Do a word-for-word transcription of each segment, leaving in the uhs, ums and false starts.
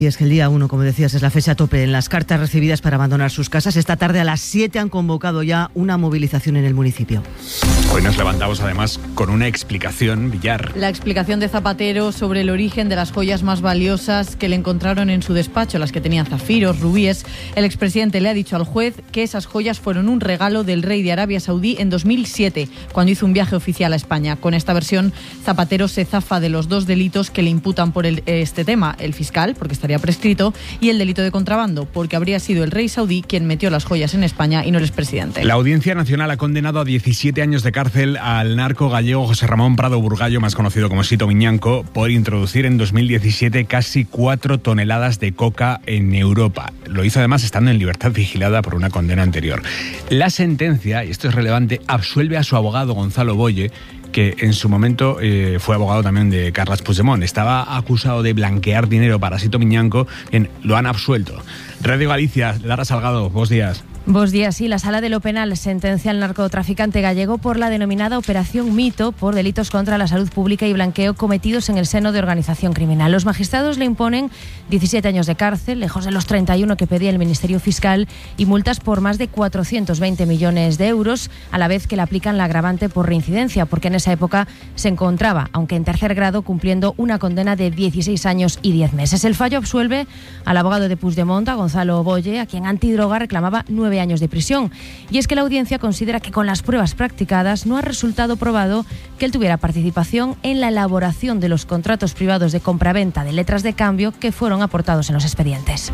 Y es que el día uno, como decías, es la fecha tope en las cartas recibidas para abandonar sus casas. Esta tarde a las siete han convocado ya una movilización en el municipio. Hoy nos levantamos además con una explicación, Villar. La explicación de Zapatero sobre el origen de las joyas más valiosas que le encontraron en su despacho, las que tenían zafiros, rubíes. El expresidente le ha dicho al juez que esas joyas fueron un regalo del rey de Arabia Saudí en dos mil siete, cuando hizo un viaje oficial a España. Con esta versión, Zapatero se zafa de los dos delitos que le imputan por el, este tema. El fiscal, porque estaría prescrito, y el delito de contrabando, porque habría sido el rey saudí quien metió las joyas en España y no el expresidente. La Audiencia Nacional ha condenado a diecisiete años de cárcel al narco gallego José Ramón Prado Burgallo, más conocido como Sito Miñanco, por introducir en dos mil diecisiete casi cuatro toneladas de coca en Europa. Lo hizo además estando en libertad vigilada por una condena anterior. La sentencia, y esto es relevante, absuelve a su abogado Gonzalo Boye, que en su momento eh, fue abogado también de Carles Puigdemont. Estaba acusado de blanquear dinero para Sito Miñanco. Bien, lo han absuelto. Radio Galicia, Lara Salgado, buenos días. Buenos días. Sí, la Sala de lo Penal sentencia al narcotraficante gallego por la denominada Operación Mito por delitos contra la salud pública y blanqueo cometidos en el seno de organización criminal. Los magistrados le imponen diecisiete años de cárcel, lejos de los treinta y uno que pedía el Ministerio Fiscal, y multas por más de cuatrocientos veinte millones de euros, a la vez que le aplican la agravante por reincidencia, porque en esa época se encontraba, aunque en tercer grado, cumpliendo una condena de dieciséis años y diez meses. El fallo absuelve al abogado de Puigdemont, a Gonzalo Boye, a quien Antidroga reclamaba nueve años de prisión. Y es que la audiencia considera que con las pruebas practicadas no ha resultado probado que él tuviera participación en la elaboración de los contratos privados de compraventa de letras de cambio que fueron aportados en los expedientes.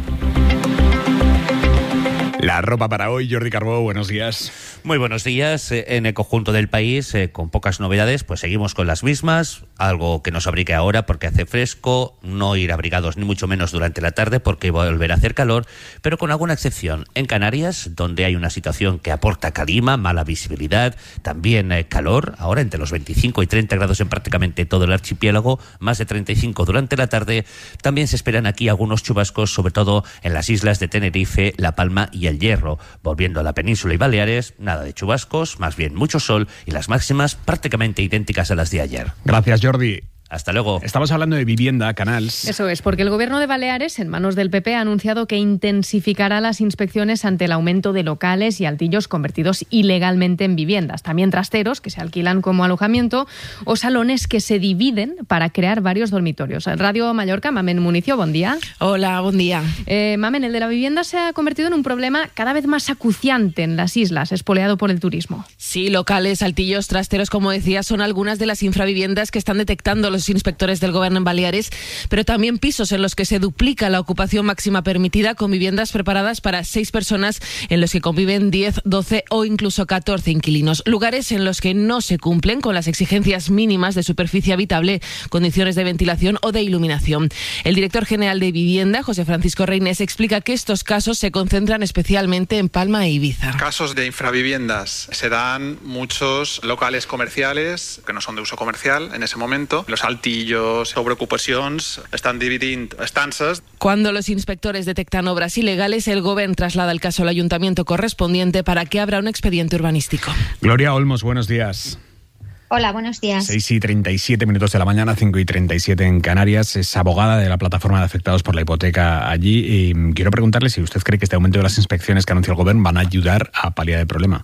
La ropa para hoy, Jordi Carbó, buenos días. Muy buenos días. En el conjunto del país, eh, con pocas novedades, pues seguimos con las mismas. Algo que nos abrigue ahora porque hace fresco, no ir abrigados ni mucho menos durante la tarde porque volverá a hacer calor, pero con alguna excepción. En Canarias, donde hay una situación que aporta calima, mala visibilidad, también eh, calor, ahora entre los veinticinco y treinta grados en prácticamente todo el archipiélago, más de treinta y cinco durante la tarde. También se esperan aquí algunos chubascos, sobre todo en las islas de Tenerife, La Palma y El Hierro. Volviendo a la península y Baleares, nada de chubascos, más bien mucho sol y las máximas prácticamente idénticas a las de ayer. Gracias, Jordi. Hasta luego. Estamos hablando de vivienda, Canals. Eso es, porque el gobierno de Baleares, en manos del P P, ha anunciado que intensificará las inspecciones ante el aumento de locales y altillos convertidos ilegalmente en viviendas. También trasteros que se alquilan como alojamiento o salones que se dividen para crear varios dormitorios. Radio Mallorca, Mamen Municio, buen día. Hola, buen día. Eh, Mamen, el de la vivienda se ha convertido en un problema cada vez más acuciante en las islas, espoleado por el turismo. Sí, locales, altillos, trasteros, como decía, son algunas de las infraviviendas que están detectando los inspectores del gobierno en Baleares, pero también pisos en los que se duplica la ocupación máxima permitida, con viviendas preparadas para seis personas en los que conviven diez, doce o incluso catorce inquilinos. Lugares en los que no se cumplen con las exigencias mínimas de superficie habitable, condiciones de ventilación o de iluminación. El director general de Vivienda, José Francisco Reynés, explica que estos casos se concentran especialmente en Palma e Ibiza. Casos de infraviviendas se dan muchos locales comerciales que no son de uso comercial en ese momento. Los altillos, sobreocupacions, están dividint estances. Cuando los inspectores detectan obras ilegales, el Gobierno traslada el caso al ayuntamiento correspondiente para que abra un expediente urbanístico. Gloria Olmos, buenos días. Hola, buenos días. seis y treinta y siete minutos de la mañana, cinco y treinta y siete en Canarias. Es abogada de la plataforma de afectados por la hipoteca allí. Y quiero preguntarle si usted cree que este aumento de las inspecciones que anuncia el Gobierno van a ayudar a paliar el problema.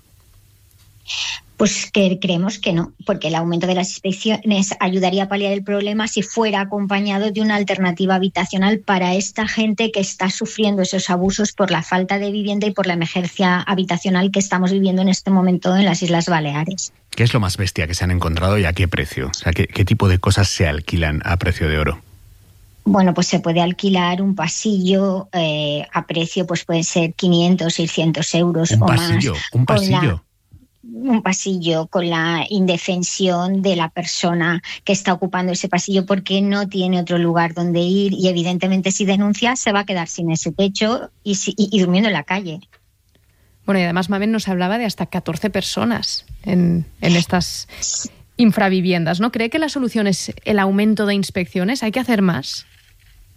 Pues que creemos que no, porque el aumento de las inspecciones ayudaría a paliar el problema si fuera acompañado de una alternativa habitacional para esta gente que está sufriendo esos abusos por la falta de vivienda y por la emergencia habitacional que estamos viviendo en este momento en las Islas Baleares. ¿Qué es lo más bestia que se han encontrado y a qué precio? O sea, ¿qué, qué tipo de cosas se alquilan a precio de oro? Bueno, pues se puede alquilar un pasillo eh, a precio, pues pueden ser quinientos, seiscientos euros ¿Un o pasillo? más. ¿Un pasillo? Un pasillo con la indefensión de la persona que está ocupando ese pasillo porque no tiene otro lugar donde ir y evidentemente si denuncia se va a quedar sin ese techo y, y, y durmiendo en la calle. Bueno, y además Mamen nos hablaba de hasta catorce personas en, en estas infraviviendas, ¿no? ¿Cree que la solución es el aumento de inspecciones? ¿Hay que hacer más?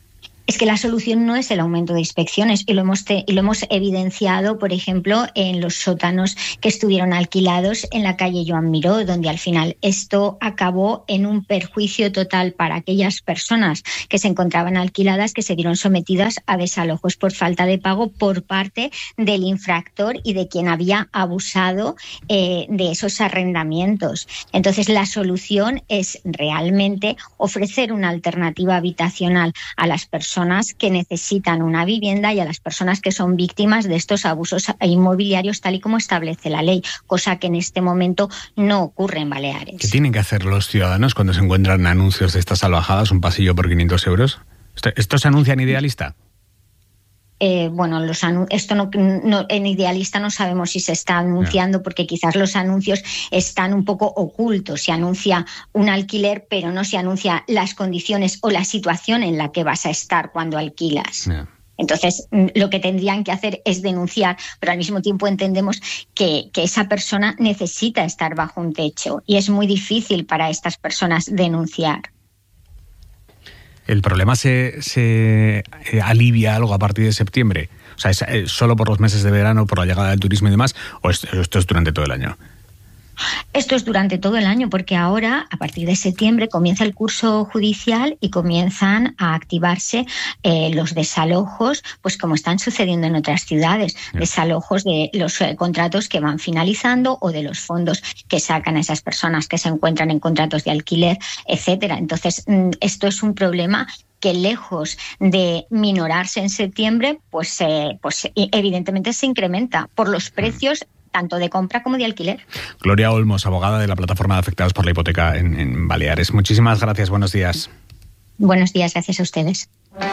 Es que la solución no es el aumento de inspecciones y lo hemos te, y lo hemos evidenciado, por ejemplo, en los sótanos que estuvieron alquilados en la calle Joan Miró, donde al final esto acabó en un perjuicio total para aquellas personas que se encontraban alquiladas, que se vieron sometidas a desalojos por falta de pago por parte del infractor y de quien había abusado eh, de esos arrendamientos. Entonces, la solución es realmente ofrecer una alternativa habitacional a las personas que necesitan una vivienda y a las personas que son víctimas de estos abusos inmobiliarios tal y como establece la ley, cosa que en este momento no ocurre en Baleares. ¿Qué tienen que hacer los ciudadanos cuando se encuentran anuncios de estas salvajadas, un pasillo por quinientos euros? ¿Esto, esto se anuncia en Idealista? Eh, bueno, los anu- esto no, no, en Idealista no sabemos si se está anunciando, porque quizás los anuncios están un poco ocultos. Se anuncia un alquiler, pero no se anuncia las condiciones o la situación en la que vas a estar cuando alquilas. Yeah. Entonces, lo que tendrían que hacer es denunciar, pero al mismo tiempo entendemos que, que esa persona necesita estar bajo un techo y es muy difícil para estas personas denunciar. ¿El problema se, se eh, alivia algo a partir de septiembre? O sea, ¿es eh, solo por los meses de verano, por la llegada del turismo y demás, o esto, esto es durante todo el año? Esto es durante todo el año, porque ahora, a partir de septiembre, comienza el curso judicial y comienzan a activarse eh, los desalojos, pues como están sucediendo en otras ciudades, yeah. desalojos de los eh, contratos que van finalizando o de los fondos que sacan a esas personas que se encuentran en contratos de alquiler, etcétera. Entonces, esto es un problema que lejos de minorarse en septiembre, pues, eh, pues evidentemente se incrementa por los precios tanto de compra como de alquiler. Gloria Olmos, abogada de la plataforma de afectados por la hipoteca en, en Baleares. Muchísimas gracias, buenos días. Buenos días, gracias a ustedes. Para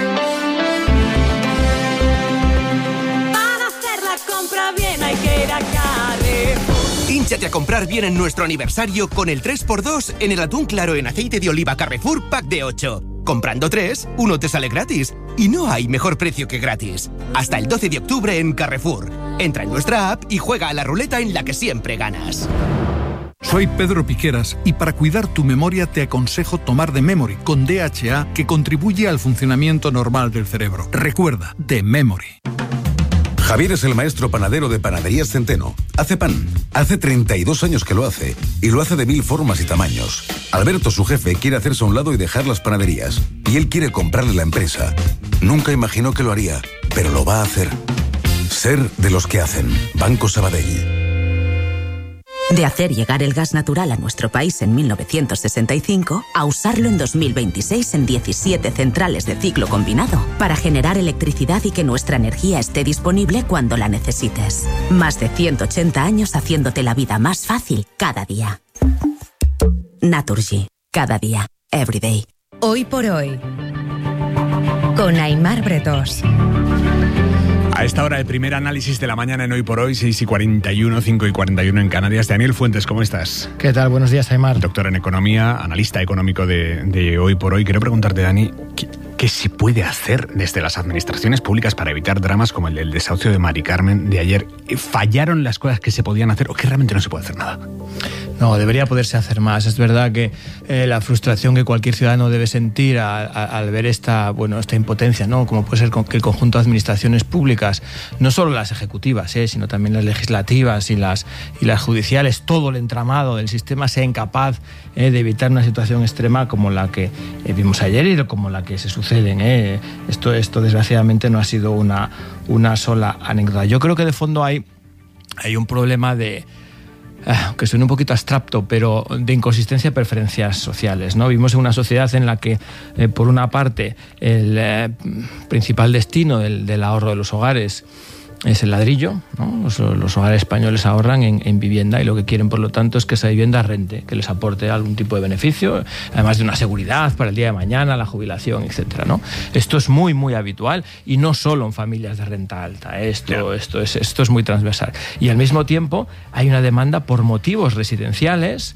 hacer la compra bien hay que ir a Carrefour. Hínchate a comprar bien en nuestro aniversario con el tres por dos en el atún claro en aceite de oliva Carrefour Pack de ocho. Comprando tres, uno te sale gratis. Y no hay mejor precio que gratis. Hasta el doce de octubre en Carrefour. Entra en nuestra app y juega a la ruleta en la que siempre ganas. Soy Pedro Piqueras y para cuidar tu memoria te aconsejo tomar The Memory con D H A, que contribuye al funcionamiento normal del cerebro. Recuerda, The Memory. Javier es el maestro panadero de Panaderías Centeno. Hace pan. Hace treinta y dos años que lo hace. Y lo hace de mil formas y tamaños. Alberto, su jefe, quiere hacerse a un lado y dejar las panaderías. Y él quiere comprarle la empresa. Nunca imaginó que lo haría, pero lo va a hacer. Ser de los que hacen. Banco Sabadell. De hacer llegar el gas natural a nuestro país en mil novecientos sesenta y cinco a usarlo en dos mil veintiséis en diecisiete centrales de ciclo combinado para generar electricidad y que nuestra energía esté disponible cuando la necesites. Más de ciento ochenta años haciéndote la vida más fácil cada día. Naturgy. Cada día. Every day. Hoy por hoy. Con Aimar Bretós. A esta hora, el primer análisis de la mañana en Hoy por Hoy, seis y cuarenta y uno, cinco y cuarenta y uno en Canarias. Daniel Fuentes, ¿cómo estás? ¿Qué tal? Buenos días, Aimar. Doctor en Economía, analista económico de, de Hoy por Hoy. Quiero preguntarte, Dani, ¿qué, qué se puede hacer desde las administraciones públicas para evitar dramas como el del desahucio de Mari Carmen de ayer? ¿Fallaron las cosas que se podían hacer o que realmente no se puede hacer nada? No, debería poderse hacer más. Es verdad que eh, la frustración que cualquier ciudadano debe sentir a, a, al ver esta, bueno, esta impotencia, ¿no? Como puede ser que el conjunto de administraciones públicas, no solo las ejecutivas, eh, sino también las legislativas y las, y las judiciales, todo el entramado del sistema sea incapaz eh, de evitar una situación extrema como la que eh, vimos ayer y como la que se suceden. Eh. Esto, esto desgraciadamente no ha sido una, una sola anécdota. Yo creo que de fondo hay, hay un problema de... aunque suene un poquito abstracto, pero de inconsistencia de preferencias sociales, ¿no? Vivimos en una sociedad en la que, eh, por una parte, el eh, principal destino del, del ahorro de los hogares es el ladrillo, ¿no? Los, los hogares españoles ahorran en, en vivienda y lo que quieren, por lo tanto, es que esa vivienda rente, que les aporte algún tipo de beneficio, además de una seguridad para el día de mañana, la jubilación, etcétera, ¿no? Esto es muy, muy habitual y no solo en familias de renta alta. Esto, yeah. esto, es, esto es muy transversal. Y al mismo tiempo hay una demanda por motivos residenciales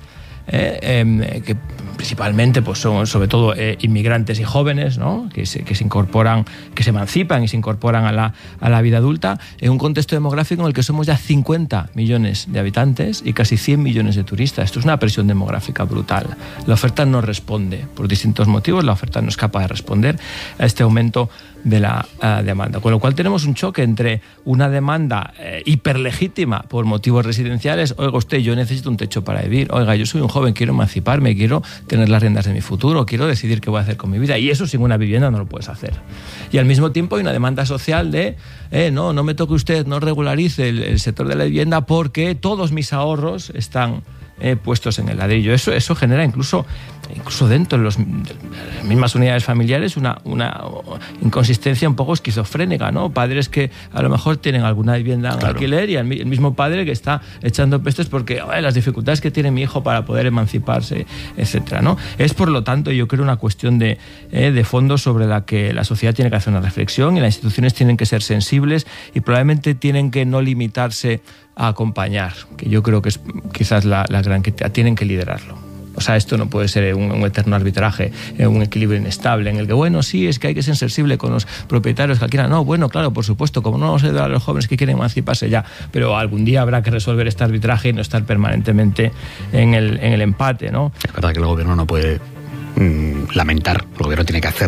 eh, eh, que principalmente pues son sobre todo eh, inmigrantes y jóvenes, ¿no? que, se, que se incorporan, que se emancipan y se incorporan a la, a la vida adulta en un contexto demográfico en el que somos ya cincuenta millones de habitantes y casi cien millones de turistas. Esto es una presión demográfica brutal. La oferta no responde por distintos motivos, la oferta no es capaz de responder a este aumento de la uh, demanda. Con lo cual tenemos un choque entre una demanda eh, hiperlegítima por motivos residenciales. Oiga usted, yo necesito un techo para vivir. Oiga, yo soy un joven, quiero emanciparme, quiero tener las riendas de mi futuro, quiero decidir qué voy a hacer con mi vida. Y eso sin una vivienda no lo puedes hacer. Y al mismo tiempo hay una demanda social de eh, no, no me toque usted, no regularice el, el sector de la vivienda porque todos mis ahorros están Eh, puestos en el ladrillo. Eso, eso genera incluso, incluso dentro de, los, de las mismas unidades familiares una, una inconsistencia un poco esquizofrénica, ¿no? Padres que a lo mejor tienen alguna vivienda en claro. alquiler y el, el mismo padre que está echando pestes porque oh, las dificultades que tiene mi hijo para poder emanciparse, etcétera, ¿no? Es por lo tanto yo creo una cuestión de, eh, de fondo sobre la que la sociedad tiene que hacer una reflexión y las instituciones tienen que ser sensibles y probablemente tienen que no limitarse a acompañar, que yo creo que es quizás la, la gran que tienen que liderarlo. O sea, esto no puede ser un, un eterno arbitraje, un equilibrio inestable en el que, bueno, sí, es que hay que ser sensible con los propietarios que alquilan. No, bueno, claro, por supuesto, como no vamos a ayudar a los jóvenes que quieren emanciparse ya, pero algún día habrá que resolver este arbitraje y no estar permanentemente en el, en el empate, ¿no? Es verdad que el gobierno no puede mmm, lamentar, el gobierno tiene que hacer.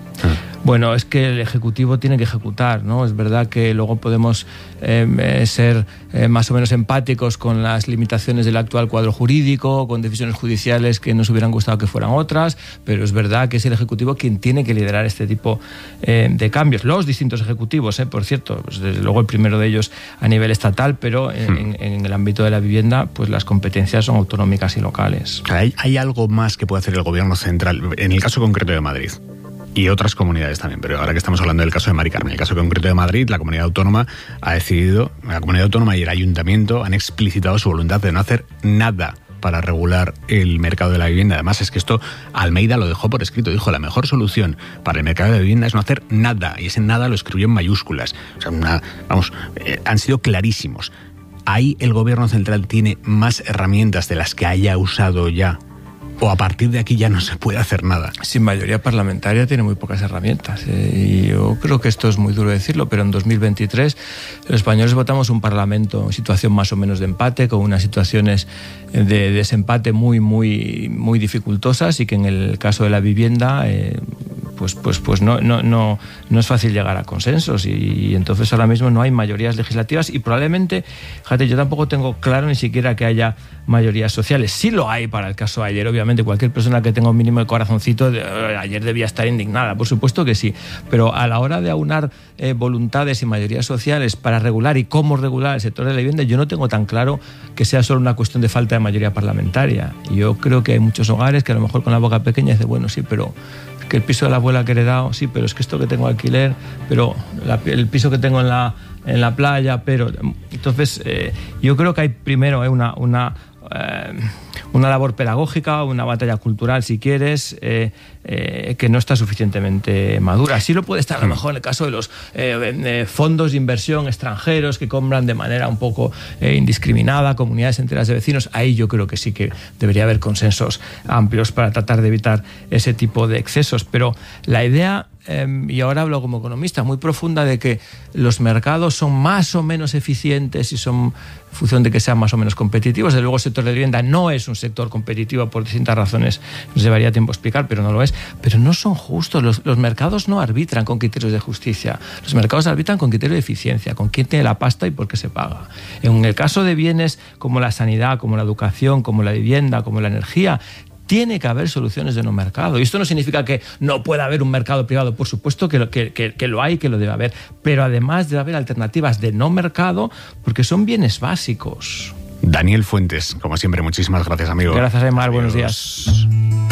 Bueno, es que el Ejecutivo tiene que ejecutar, ¿no? Es verdad que luego podemos eh, ser eh, más o menos empáticos con las limitaciones del actual cuadro jurídico, con decisiones judiciales que nos hubieran gustado que fueran otras, pero es verdad que es el Ejecutivo quien tiene que liderar este tipo eh, de cambios. Los distintos ejecutivos, eh, por cierto, pues desde luego el primero de ellos a nivel estatal, pero en, hmm. en el ámbito de la vivienda, pues las competencias son autonómicas y locales. ¿Hay, hay algo más que puede hacer el Gobierno central, en el caso concreto de Madrid? Y otras comunidades también, pero ahora que estamos hablando del caso de Mari Carmen, el caso concreto de Madrid, la comunidad autónoma ha decidido, la comunidad autónoma y el ayuntamiento han explicitado su voluntad de no hacer nada para regular el mercado de la vivienda. Además, es que esto Almeida lo dejó por escrito, dijo, la mejor solución para el mercado de la vivienda es no hacer nada, y ese nada lo escribió en mayúsculas. O sea, una, vamos, eh, han sido clarísimos. ¿Ahí el gobierno central tiene más herramientas de las que haya usado ya? ¿O a partir de aquí ya no se puede hacer nada? Sin mayoría parlamentaria tiene muy pocas herramientas. Eh, y yo creo que esto es muy duro decirlo, pero en dos mil veintitrés los españoles votamos un parlamento en situación más o menos de empate, con unas situaciones de desempate muy, muy, muy dificultosas y que en el caso de la vivienda eh, pues, pues, pues no, no, no, no es fácil llegar a consensos y, y entonces ahora mismo no hay mayorías legislativas y probablemente, fíjate, yo tampoco tengo claro ni siquiera que haya mayorías sociales. Sí lo hay para el caso de ayer, obviamente cualquier persona que tenga un mínimo de corazoncito de, eh, ayer debía estar indignada, por supuesto que sí, pero a la hora de aunar eh, voluntades y mayorías sociales para regular y cómo regular el sector de la vivienda, yo no tengo tan claro que sea solo una cuestión de falta de mayoría parlamentaria. Y yo creo que hay muchos hogares que a lo mejor con la boca pequeña dicen, bueno, sí, pero es que el piso de la abuela que he heredado, sí, pero es que esto que tengo alquiler, pero la, el piso que tengo en la, en la playa, pero... Entonces, eh, yo creo que hay primero eh, una... una eh, una labor pedagógica, una batalla cultural, si quieres, eh, eh, que no está suficientemente madura. Sí lo puede estar a lo mejor en el caso de los eh, eh, fondos de inversión extranjeros que compran de manera un poco eh, indiscriminada comunidades enteras de vecinos. Ahí yo creo que sí que debería haber consensos amplios para tratar de evitar ese tipo de excesos. Pero la idea... Eh, y ahora hablo como economista, muy profunda de que los mercados son más o menos eficientes y son en función de que sean más o menos competitivos. Desde luego el sector de la vivienda no es un sector competitivo por distintas razones, nos llevaría tiempo explicar, pero no lo es. Pero no son justos, los, los mercados no arbitran con criterios de justicia, los mercados arbitran con criterios de eficiencia, con quién tiene la pasta y por qué se paga. En el caso de bienes como la sanidad, como la educación, como la vivienda, como la energía, tiene que haber soluciones de no mercado. Y esto no significa que no pueda haber un mercado privado. Por supuesto que lo, que, que, que lo hay, que lo debe haber. Pero además debe haber alternativas de no mercado porque son bienes básicos. Daniel Fuentes, como siempre, muchísimas gracias, amigo. Gracias, Aymar. Buenos días.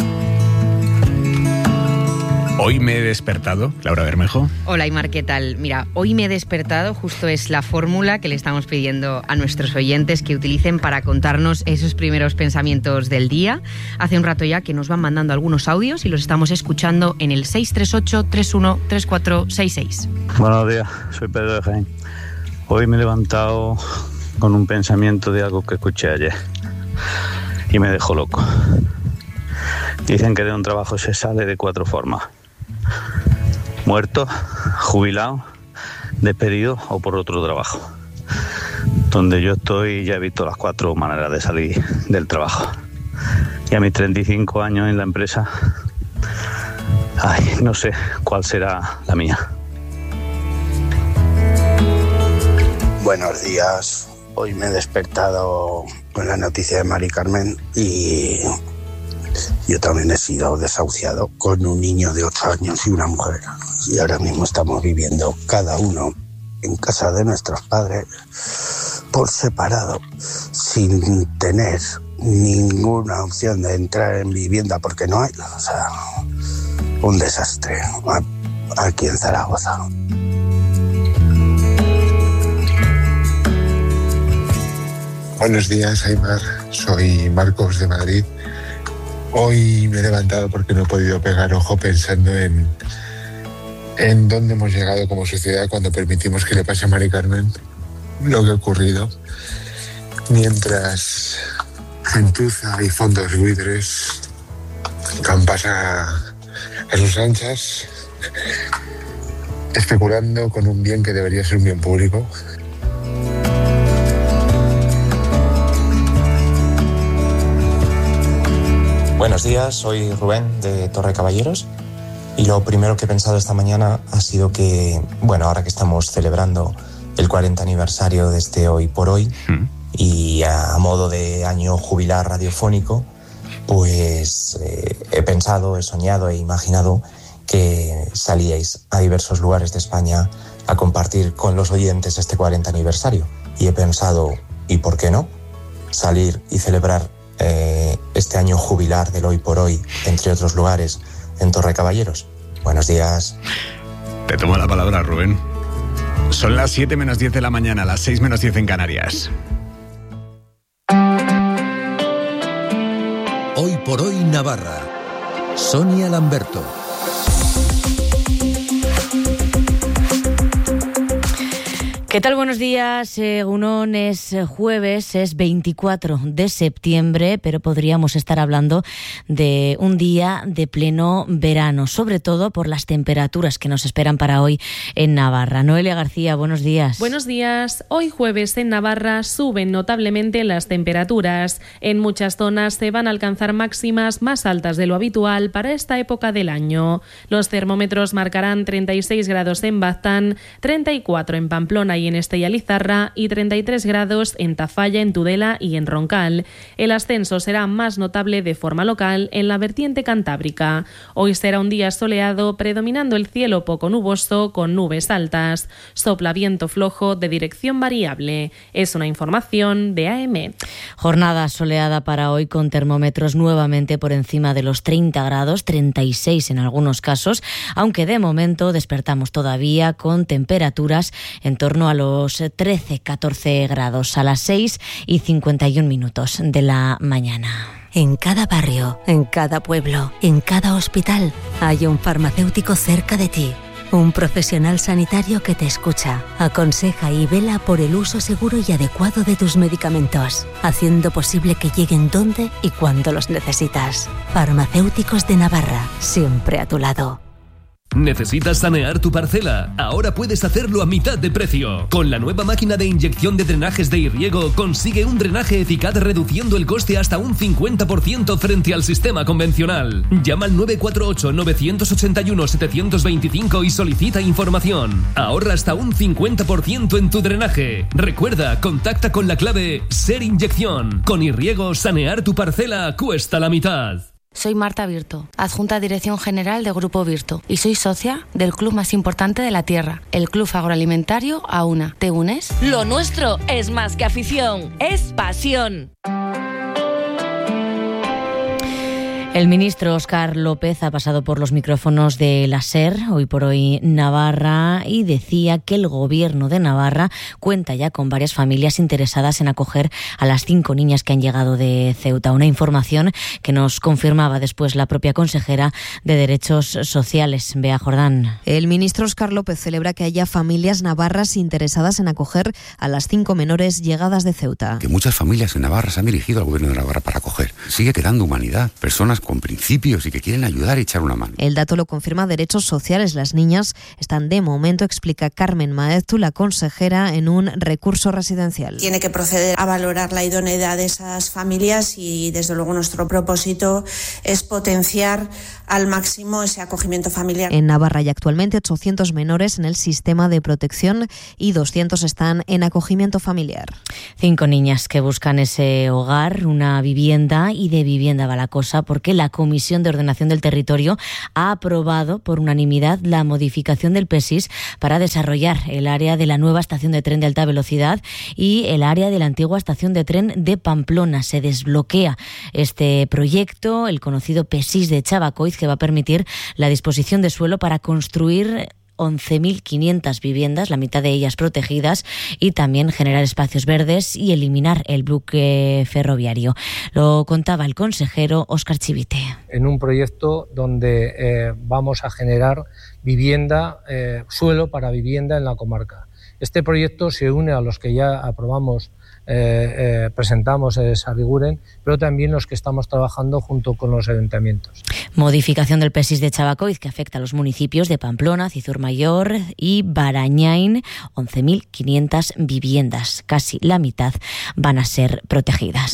Hoy me he despertado, Laura Bermejo. Hola, Aymar, ¿qué tal? Mira, hoy me he despertado, justo es la fórmula que le estamos pidiendo a nuestros oyentes que utilicen para contarnos esos primeros pensamientos del día. Hace un rato ya que nos van mandando algunos audios y los estamos escuchando en el seis tres ocho, tres uno tres cuatro seis seis. Buenos días, soy Pedro de Jaén. Hoy me he levantado con un pensamiento de algo que escuché ayer. y me dejó loco. Dicen que de un trabajo se sale de cuatro formas: muerto, jubilado, despedido o por otro trabajo. Donde yo estoy ya he visto las cuatro maneras de salir del trabajo. Y a mis treinta y cinco años en la empresa, ay, no sé cuál será la mía. Buenos días. Hoy me he despertado con la noticia de Mari Carmen y yo también he sido desahuciado con un niño de ocho años y una mujer. Y ahora mismo estamos viviendo cada uno en casa de nuestros padres por separado, sin tener ninguna opción de entrar en vivienda porque no hay. O sea, un desastre aquí en Zaragoza. Buenos días, Aimar. Soy Marcos de Madrid. Hoy me he levantado porque no he podido pegar ojo pensando en, en dónde hemos llegado como sociedad cuando permitimos que le pase a Mari Carmen lo que ha ocurrido. Mientras gentuza y fondos buitres campas a, a sus anchas, especulando con un bien que debería ser un bien público. Buenos días, soy Rubén de Torre Caballeros y lo primero que he pensado esta mañana ha sido que, bueno, ahora que estamos celebrando el cuarenta aniversario de este Hoy por Hoy mm. y a modo de año jubilar radiofónico, pues eh, he pensado, he soñado, he imaginado que salíais a diversos lugares de España a compartir con los oyentes este cuarenta aniversario. Y he pensado, ¿y por qué no? Salir y celebrar eh, este año jubilar del Hoy por Hoy, entre otros lugares, en Torre Caballeros. Buenos días. Te tomo la palabra, Rubén. Son las siete menos diez de la mañana, las seis menos diez en Canarias. Hoy por Hoy Navarra. Sonia Lamberto. ¿Qué tal? Buenos días. Egunon, es jueves, es veinticuatro de septiembre, pero podríamos estar hablando de un día de pleno verano, sobre todo por las temperaturas que nos esperan para hoy en Navarra. Noelia García, buenos días. Buenos días. Hoy jueves en Navarra suben notablemente las temperaturas. En muchas zonas se van a alcanzar máximas más altas de lo habitual para esta época del año. Los termómetros marcarán treinta y seis grados en Baztán, treinta y cuatro en Pamplona y en Estella Lizarra y treinta y tres grados en Tafalla, en Tudela y en Roncal. El ascenso será más notable de forma local en la vertiente cantábrica. Hoy será un día soleado, predominando el cielo poco nuboso con nubes altas. Sopla viento flojo de dirección variable. Es una información de A M. Jornada soleada para hoy con termómetros nuevamente por encima de los treinta grados, treinta y seis en algunos casos, aunque de momento despertamos todavía con temperaturas en torno a los trece, catorce grados a las seis y cincuenta y un minutos de la mañana. En cada barrio, en cada pueblo, en cada hospital, hay un farmacéutico cerca de ti. Un profesional sanitario que te escucha, aconseja y vela por el uso seguro y adecuado de tus medicamentos, haciendo posible que lleguen donde y cuando los necesitas. Farmacéuticos de Navarra, siempre a tu lado. ¿Necesitas sanear tu parcela? Ahora puedes hacerlo a mitad de precio. Con la nueva máquina de inyección de drenajes de Irriego consigue un drenaje eficaz reduciendo el coste hasta un cincuenta por ciento frente al sistema convencional. Llama al nueve cuatro ocho, nueve ocho uno, siete dos cinco y solicita información. Ahorra hasta un cincuenta por ciento en tu drenaje. Recuerda, contacta con la clave SER Inyección. Con Irriego, sanear tu parcela cuesta la mitad. Soy Marta Virto, adjunta a Dirección General de Grupo Virto y soy socia del club más importante de la tierra, el Club Agroalimentario AUNA. ¿Te unes? Lo nuestro es más que afición, es pasión. El ministro Óscar López ha pasado por los micrófonos de la SER, Hoy por Hoy Navarra, y decía que el Gobierno de Navarra cuenta ya con varias familias interesadas en acoger a las cinco niñas que han llegado de Ceuta. Una información que nos confirmaba después la propia consejera de Derechos Sociales, Bea Jordán. El ministro Óscar López celebra que haya familias navarras interesadas en acoger a las cinco menores llegadas de Ceuta. Que muchas familias en Navarra se han dirigido al Gobierno de Navarra para acoger. Sigue quedando humanidad, personas con principios y que quieren ayudar y echar una mano. El dato lo confirma Derechos Sociales. Las niñas están de momento, explica Carmen Maeztu, la consejera, en un recurso residencial. Tiene que proceder a valorar la idoneidad de esas familias y desde luego nuestro propósito es potenciar al máximo ese acogimiento familiar. En Navarra hay actualmente ochocientos menores en el sistema de protección y doscientos están en acogimiento familiar. Cinco niñas que buscan ese hogar, una vivienda, y de vivienda va la cosa porque la Comisión de Ordenación del Territorio ha aprobado por unanimidad la modificación del P E S I S para desarrollar el área de la nueva estación de tren de alta velocidad y el área de la antigua estación de tren de Pamplona. Se desbloquea este proyecto, el conocido P E S I S de Chavacoiz, que va a permitir la disposición de suelo para construir once mil quinientas viviendas, la mitad de ellas protegidas, y también generar espacios verdes y eliminar el bucle ferroviario. Lo contaba el consejero Óscar Chivite. En un proyecto donde eh, vamos a generar vivienda, eh, suelo para vivienda en la comarca. Este proyecto se une a los que ya aprobamos, eh, eh, presentamos en Sarriguren, pero también los que estamos trabajando junto con los ayuntamientos. Modificación del P E S I S de Chavacoiz que afecta a los municipios de Pamplona, Cizurmayor y Barañain. once mil quinientas viviendas, casi la mitad, van a ser protegidas.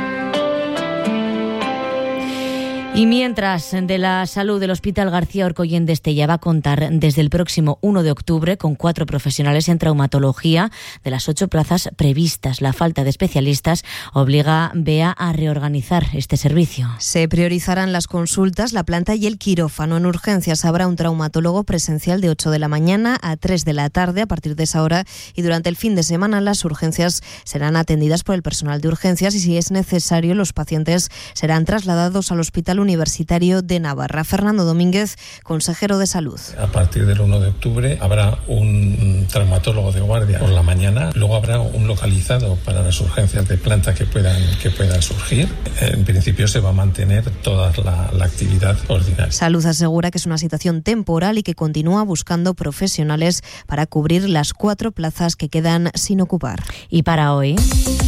Y mientras, de la salud del Hospital García Orcollén de Estella va a contar desde el próximo uno de octubre con cuatro profesionales en traumatología de las ocho plazas previstas. La falta de especialistas obliga a Bea a reorganizar este servicio. Se priorizarán las consultas, la planta y el quirófano. En urgencias habrá un traumatólogo presencial de ocho de la mañana a tres de la tarde a partir de esa hora, y durante el fin de semana las urgencias serán atendidas por el personal de urgencias y, si es necesario, los pacientes serán trasladados al Hospital Universitario de Navarra. Fernando Domínguez, consejero de Salud. A partir del uno de octubre habrá un traumatólogo de guardia por la mañana, luego habrá un localizado para las urgencias de planta que puedan, que puedan surgir. En principio se va a mantener toda la, la actividad ordinaria. Salud asegura que es una situación temporal y que continúa buscando profesionales para cubrir las cuatro plazas que quedan sin ocupar. Y para hoy...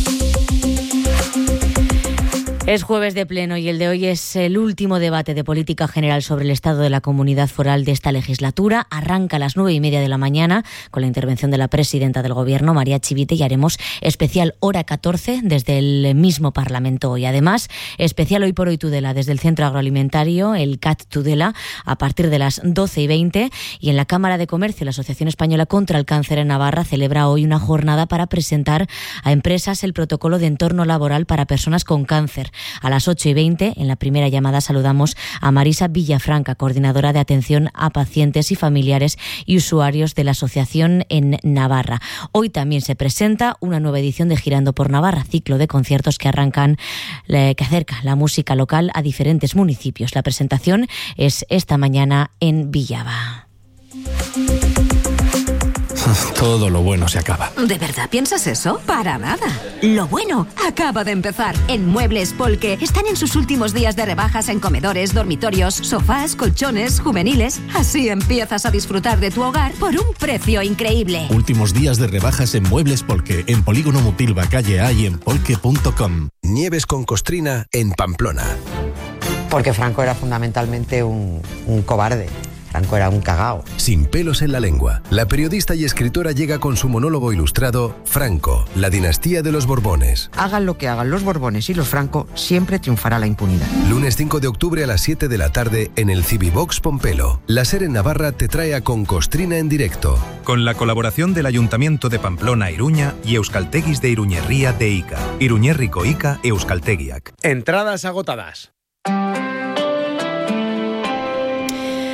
Es jueves de pleno y el de hoy es el último debate de política general sobre el estado de la comunidad foral de esta legislatura. Arranca a las nueve y media de la mañana con la intervención de la presidenta del Gobierno, María Chivite, y haremos especial hora catorce desde el mismo Parlamento hoy. Además, especial Hoy por Hoy Tudela desde el Centro Agroalimentario, el C A T Tudela, a partir de las doce y veinte. Y en la Cámara de Comercio, la Asociación Española contra el Cáncer en Navarra celebra hoy una jornada para presentar a empresas el protocolo de entorno laboral para personas con cáncer. A las ocho y veinte, en la primera llamada, saludamos a Marisa Villafranca, coordinadora de atención a pacientes y familiares y usuarios de la asociación en Navarra. Hoy también se presenta una nueva edición de Girando por Navarra, ciclo de conciertos que arrancan, que acerca la música local a diferentes municipios. La presentación es esta mañana en Villava. Todo lo bueno se acaba. ¿De verdad piensas eso? Para nada. Lo bueno acaba de empezar. En Muebles Polke están en sus últimos días de rebajas en comedores, dormitorios, sofás, colchones, juveniles. Así empiezas a disfrutar de tu hogar por un precio increíble. Últimos días de rebajas en Muebles Polke, en Polígono Mutilva, calle A y en polke punto com. Nieves con Costrina en Pamplona. Porque Franco era fundamentalmente un, un cobarde. Franco era un cagao. Sin pelos en la lengua, la periodista y escritora llega con su monólogo ilustrado Franco, la dinastía de los Borbones. Hagan lo que hagan los Borbones y los Franco, siempre triunfará la impunidad. Lunes cinco de octubre a las siete de la tarde en el Civivox Pompelo. La SER en Navarra te trae a Con Costrina en directo. Con la colaboración del Ayuntamiento de Pamplona Iruña y Euskalteguis de Iruñerría de Ica. Iruñerriko Ica Euskaltegiak. Entradas agotadas.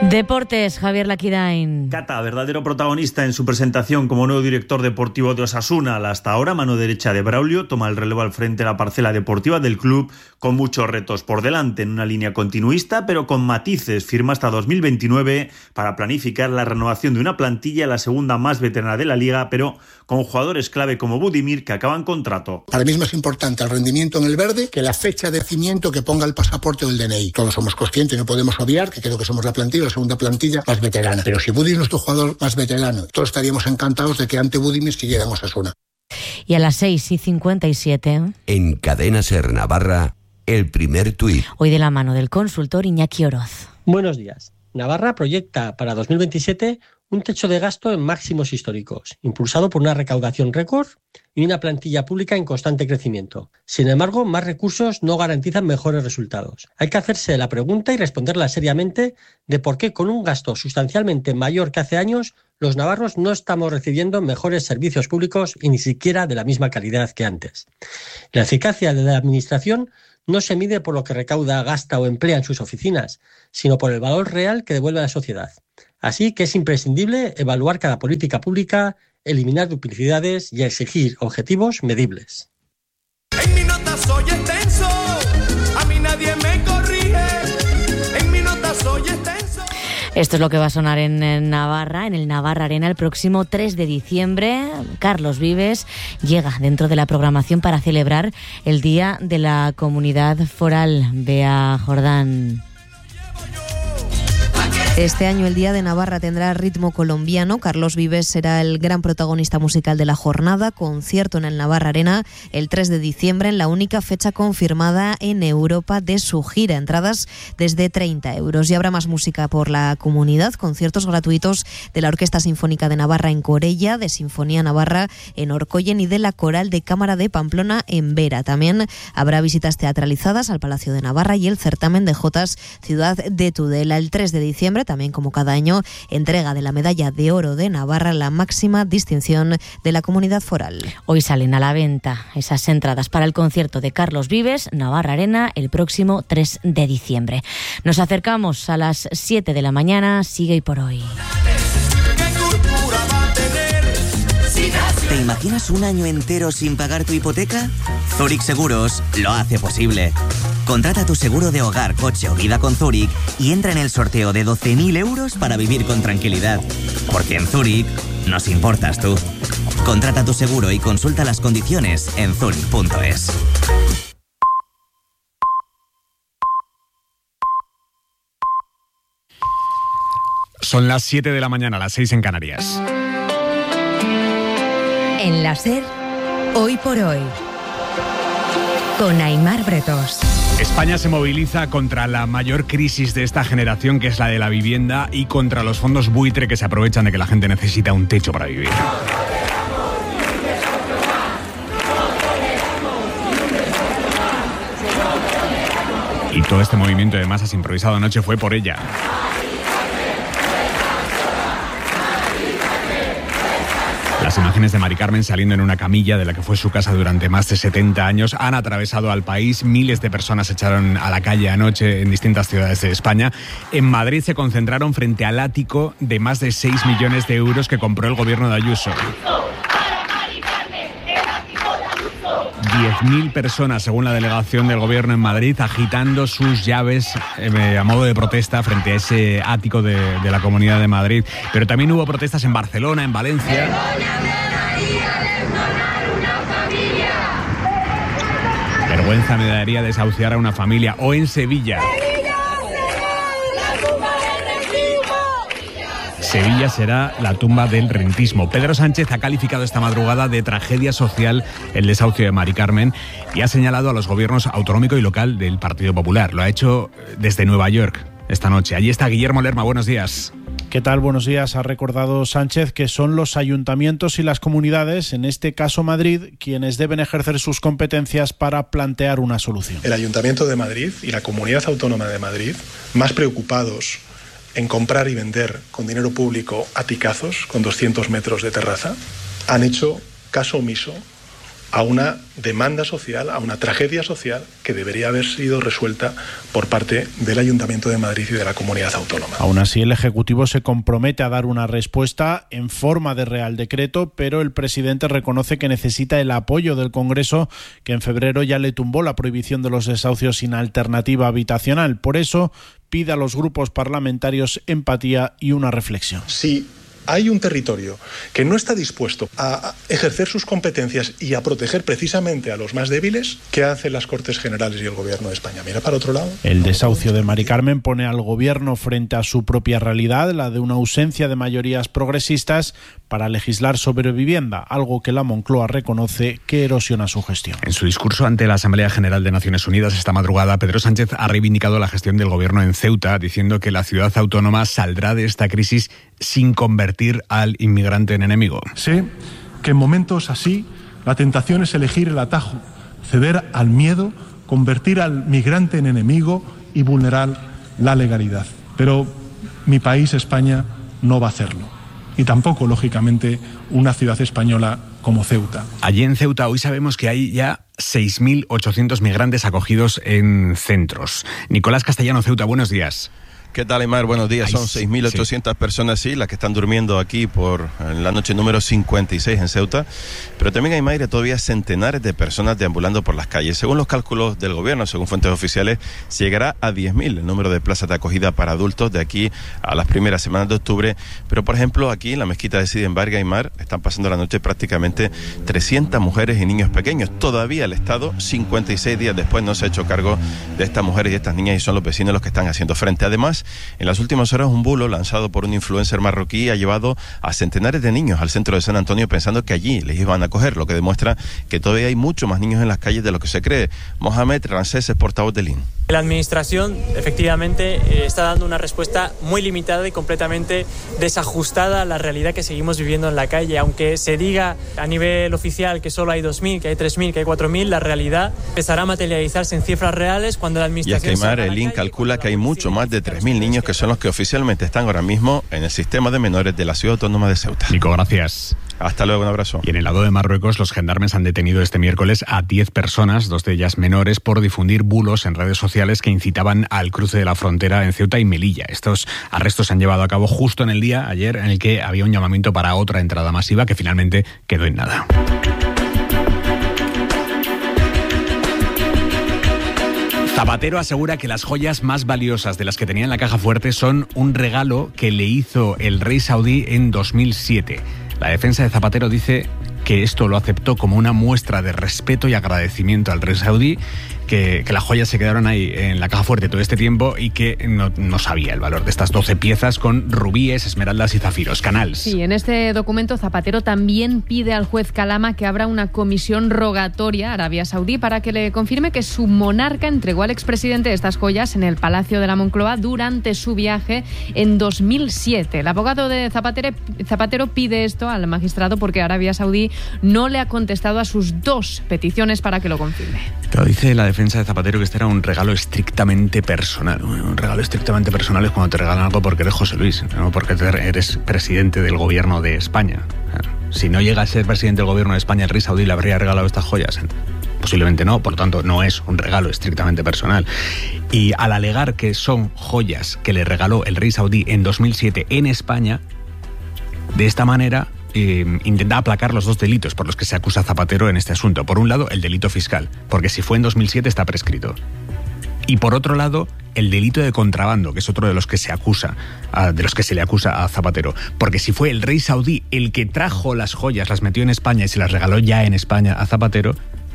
Deportes, Javier Laquidain. Cata, verdadero protagonista en su presentación como nuevo director deportivo de Osasuna. La hasta ahora mano derecha de Braulio toma el relevo al frente de la parcela deportiva del club, con muchos retos por delante, en una línea continuista pero con matices. Firma hasta dos mil veintinueve para planificar la renovación de una plantilla, la segunda más veterana de la liga, pero con jugadores clave como Budimir que acaban contrato. Para mí es más importante el rendimiento en el verde que la fecha de nacimiento que ponga el pasaporte o el D N I. Todos somos conscientes, no podemos obviar que creo que somos la plantilla, la segunda plantilla más veterana. Pero si Budimir es nuestro jugador más veterano, todos estaríamos encantados de que ante Budimir siguiéramos a Osasuna. Y a las seis y cincuenta y siete. En Cadena Ser Navarra, el primer tuit. Hoy de la mano del consultor Iñaki Oroz. Buenos días. Navarra proyecta para dos mil veintisiete un techo de gasto en máximos históricos, impulsado por una recaudación récord y una plantilla pública en constante crecimiento. Sin embargo, más recursos no garantizan mejores resultados. Hay que hacerse la pregunta y responderla seriamente de por qué, con un gasto sustancialmente mayor que hace años, los navarros no estamos recibiendo mejores servicios públicos y ni siquiera de la misma calidad que antes. La eficacia de la administración no se mide por lo que recauda, gasta o emplea en sus oficinas, sino por el valor real que devuelve a la sociedad. Así que es imprescindible evaluar cada política pública, eliminar duplicidades y exigir objetivos medibles. En mi nota soy extenso, a mí nadie me corrige. En mi nota soy extenso. Esto es lo que va a sonar en, en Navarra, en el Navarra Arena, el próximo tres de diciembre. Carlos Vives llega dentro de la programación para celebrar el Día de la Comunidad Foral. Bea Jordán. Este año el Día de Navarra tendrá ritmo colombiano. Carlos Vives será el gran protagonista musical de la jornada. Concierto en el Navarra Arena el tres de diciembre, en la única fecha confirmada en Europa de su gira. Entradas desde treinta euros. Y habrá más música por la comunidad. Conciertos gratuitos de la Orquesta Sinfónica de Navarra en Corella, de Sinfonía Navarra en Orcoyen y de la Coral de Cámara de Pamplona en Vera. También habrá visitas teatralizadas al Palacio de Navarra y el certamen de Jotas Ciudad de Tudela. El tres de diciembre, también como cada año, entrega de la Medalla de Oro de Navarra, la máxima distinción de la comunidad foral. Hoy salen a la venta esas entradas para el concierto de Carlos Vives, Navarra Arena, el próximo tres de diciembre. Nos acercamos a las siete de la mañana. Sigue y por hoy. ¿Te imaginas un año entero sin pagar tu hipoteca? Zurich Seguros lo hace posible. Contrata tu seguro de hogar, coche o vida con Zurich y entra en el sorteo de doce mil euros para vivir con tranquilidad. Porque en Zurich nos importas tú. Contrata tu seguro y consulta las condiciones en zurich punto es. Son las siete de la mañana, las seis en Canarias. En la SER, hoy por hoy, con Aimar Bretos. España se moviliza contra la mayor crisis de esta generación, que es la de la vivienda, y contra los fondos buitre que se aprovechan de que la gente necesita un techo para vivir. Y todo este movimiento de masas improvisado anoche fue por ella. Las imágenes de Mari Carmen saliendo en una camilla de la que fue su casa durante más de setenta años han atravesado al país. Miles de personas se echaron a la calle anoche en distintas ciudades de España. En Madrid se concentraron frente al ático de más de seis millones de euros que compró el gobierno de Ayuso. diez mil personas, según la delegación del gobierno en Madrid, agitando sus llaves eh, a modo de protesta frente a ese ático de, de la Comunidad de Madrid. Pero también hubo protestas en Barcelona, en Valencia. Vergüenza me daría desahuciar a una familia. O en Sevilla. Sevilla será la tumba del rentismo. Pedro Sánchez ha calificado esta madrugada de tragedia social el desahucio de Mari Carmen y ha señalado a los gobiernos autonómico y local del Partido Popular. Lo ha hecho desde Nueva York esta noche. Allí está Guillermo Lerma. Buenos días. ¿Qué tal? Buenos días. Ha recordado Sánchez que son los ayuntamientos y las comunidades, en este caso Madrid, quienes deben ejercer sus competencias para plantear una solución. El Ayuntamiento de Madrid y la Comunidad Autónoma de Madrid, más preocupados en comprar y vender con dinero público aticazos con doscientos metros de terraza, han hecho caso omiso a una demanda social, a una tragedia social que debería haber sido resuelta por parte del Ayuntamiento de Madrid y de la Comunidad Autónoma. Aún así, el Ejecutivo se compromete a dar una respuesta en forma de Real Decreto, pero el presidente reconoce que necesita el apoyo del Congreso, que en febrero ya le tumbó la prohibición de los desahucios sin alternativa habitacional. Por eso, pide a los grupos parlamentarios empatía y una reflexión. Sí. Hay un territorio que no está dispuesto a ejercer sus competencias y a proteger precisamente a los más débiles, ¿qué hacen las Cortes Generales y el Gobierno de España? Mira para otro lado. El desahucio de Mari Carmen pone al Gobierno frente a su propia realidad, la de una ausencia de mayorías progresistas para legislar sobre vivienda, algo que la Moncloa reconoce que erosiona su gestión. En su discurso ante la Asamblea General de Naciones Unidas esta madrugada, Pedro Sánchez ha reivindicado la gestión del Gobierno en Ceuta, diciendo que la ciudad autónoma saldrá de esta crisis sin convertir al inmigrante en enemigo. Sé que en momentos así la tentación es elegir el atajo, ceder al miedo, convertir al migrante en enemigo y vulnerar la legalidad. Pero mi país, España, no va a hacerlo. Y tampoco, lógicamente, una ciudad española como Ceuta. Allí en Ceuta hoy sabemos que hay ya seis mil ochocientos migrantes acogidos en centros. Nicolás Castellano, Ceuta, buenos días. ¿Qué tal, Aymar? Buenos días. Son seis mil ochocientas sí. personas, sí, las que están durmiendo aquí por en la noche número cincuenta y seis en Ceuta. Pero también, Aymar, todavía centenares de personas deambulando por las calles. Según los cálculos del gobierno, según fuentes oficiales, llegará a diez mil el número de plazas de acogida para adultos de aquí a las primeras semanas de octubre. Pero, por ejemplo, aquí en la mezquita de Sidi en Barga, Aymar, están pasando la noche prácticamente trescientas mujeres y niños pequeños. Todavía el Estado, cincuenta y seis días después, no se ha hecho cargo de estas mujeres y estas niñas, y son los vecinos los que están haciendo frente. Además, en las últimas horas, un bulo lanzado por un influencer marroquí ha llevado a centenares de niños al centro de San Antonio pensando que allí les iban a acoger, lo que demuestra que todavía hay mucho más niños en las calles de lo que se cree. Mohamed Rancés es portavoz del I N. La administración efectivamente eh, está dando una respuesta muy limitada y completamente desajustada a la realidad que seguimos viviendo en la calle. Aunque se diga a nivel oficial que solo hay dos mil, que hay tres mil, que hay cuatro mil, la realidad empezará a materializarse en cifras reales cuando la administración... Y es que, Aymar, el I N calcula que hay mucho más de tres mil niños que son los que oficialmente están ahora mismo en el sistema de menores de la ciudad autónoma de Ceuta. Nico, gracias. Hasta luego, un abrazo. Y en el lado de Marruecos, los gendarmes han detenido este miércoles a diez personas, dos de ellas menores, por difundir bulos en redes sociales que incitaban al cruce de la frontera en Ceuta y Melilla. Estos arrestos se han llevado a cabo justo en el día, ayer, en el que había un llamamiento para otra entrada masiva que finalmente quedó en nada. Zapatero asegura que las joyas más valiosas de las que tenía en la caja fuerte son un regalo que le hizo el rey saudí en dos mil siete. La defensa de Zapatero dice que esto lo aceptó como una muestra de respeto y agradecimiento al rey saudí, que, que las joyas se quedaron ahí en la caja fuerte todo este tiempo y que no, no sabía el valor de estas doce piezas con rubíes, esmeraldas y zafiros. Canals. Sí, en este documento Zapatero también pide al juez Calama que abra una comisión rogatoria a Arabia Saudí para que le confirme que su monarca entregó al expresidente estas joyas en el Palacio de la Moncloa durante su viaje en dos mil siete. El abogado de Zapatero, Zapatero pide esto al magistrado porque Arabia Saudí no le ha contestado a sus dos peticiones para que lo confirme. Claro, dice la defensa de Zapatero que este era un regalo estrictamente personal. Un regalo estrictamente personal es cuando te regalan algo porque eres José Luis, no porque eres presidente del gobierno de España. Si no llega a ser presidente del gobierno de España, el rey saudí le habría regalado estas joyas. Posiblemente no, por lo tanto no es un regalo estrictamente personal. Y al alegar que son joyas que le regaló el rey saudí en dos mil siete en España, de esta manera eh, intenta aplacar los dos delitos por los que se acusa a Zapatero en este asunto. Por un lado, el delito fiscal, porque si fue en dos mil siete está prescrito. Y por otro lado, el delito de contrabando, que es otro de los que se acusa, de los que se le acusa a Zapatero. Porque si fue el rey saudí el que trajo las joyas, las metió en España y se las regaló ya en España a Zapatero,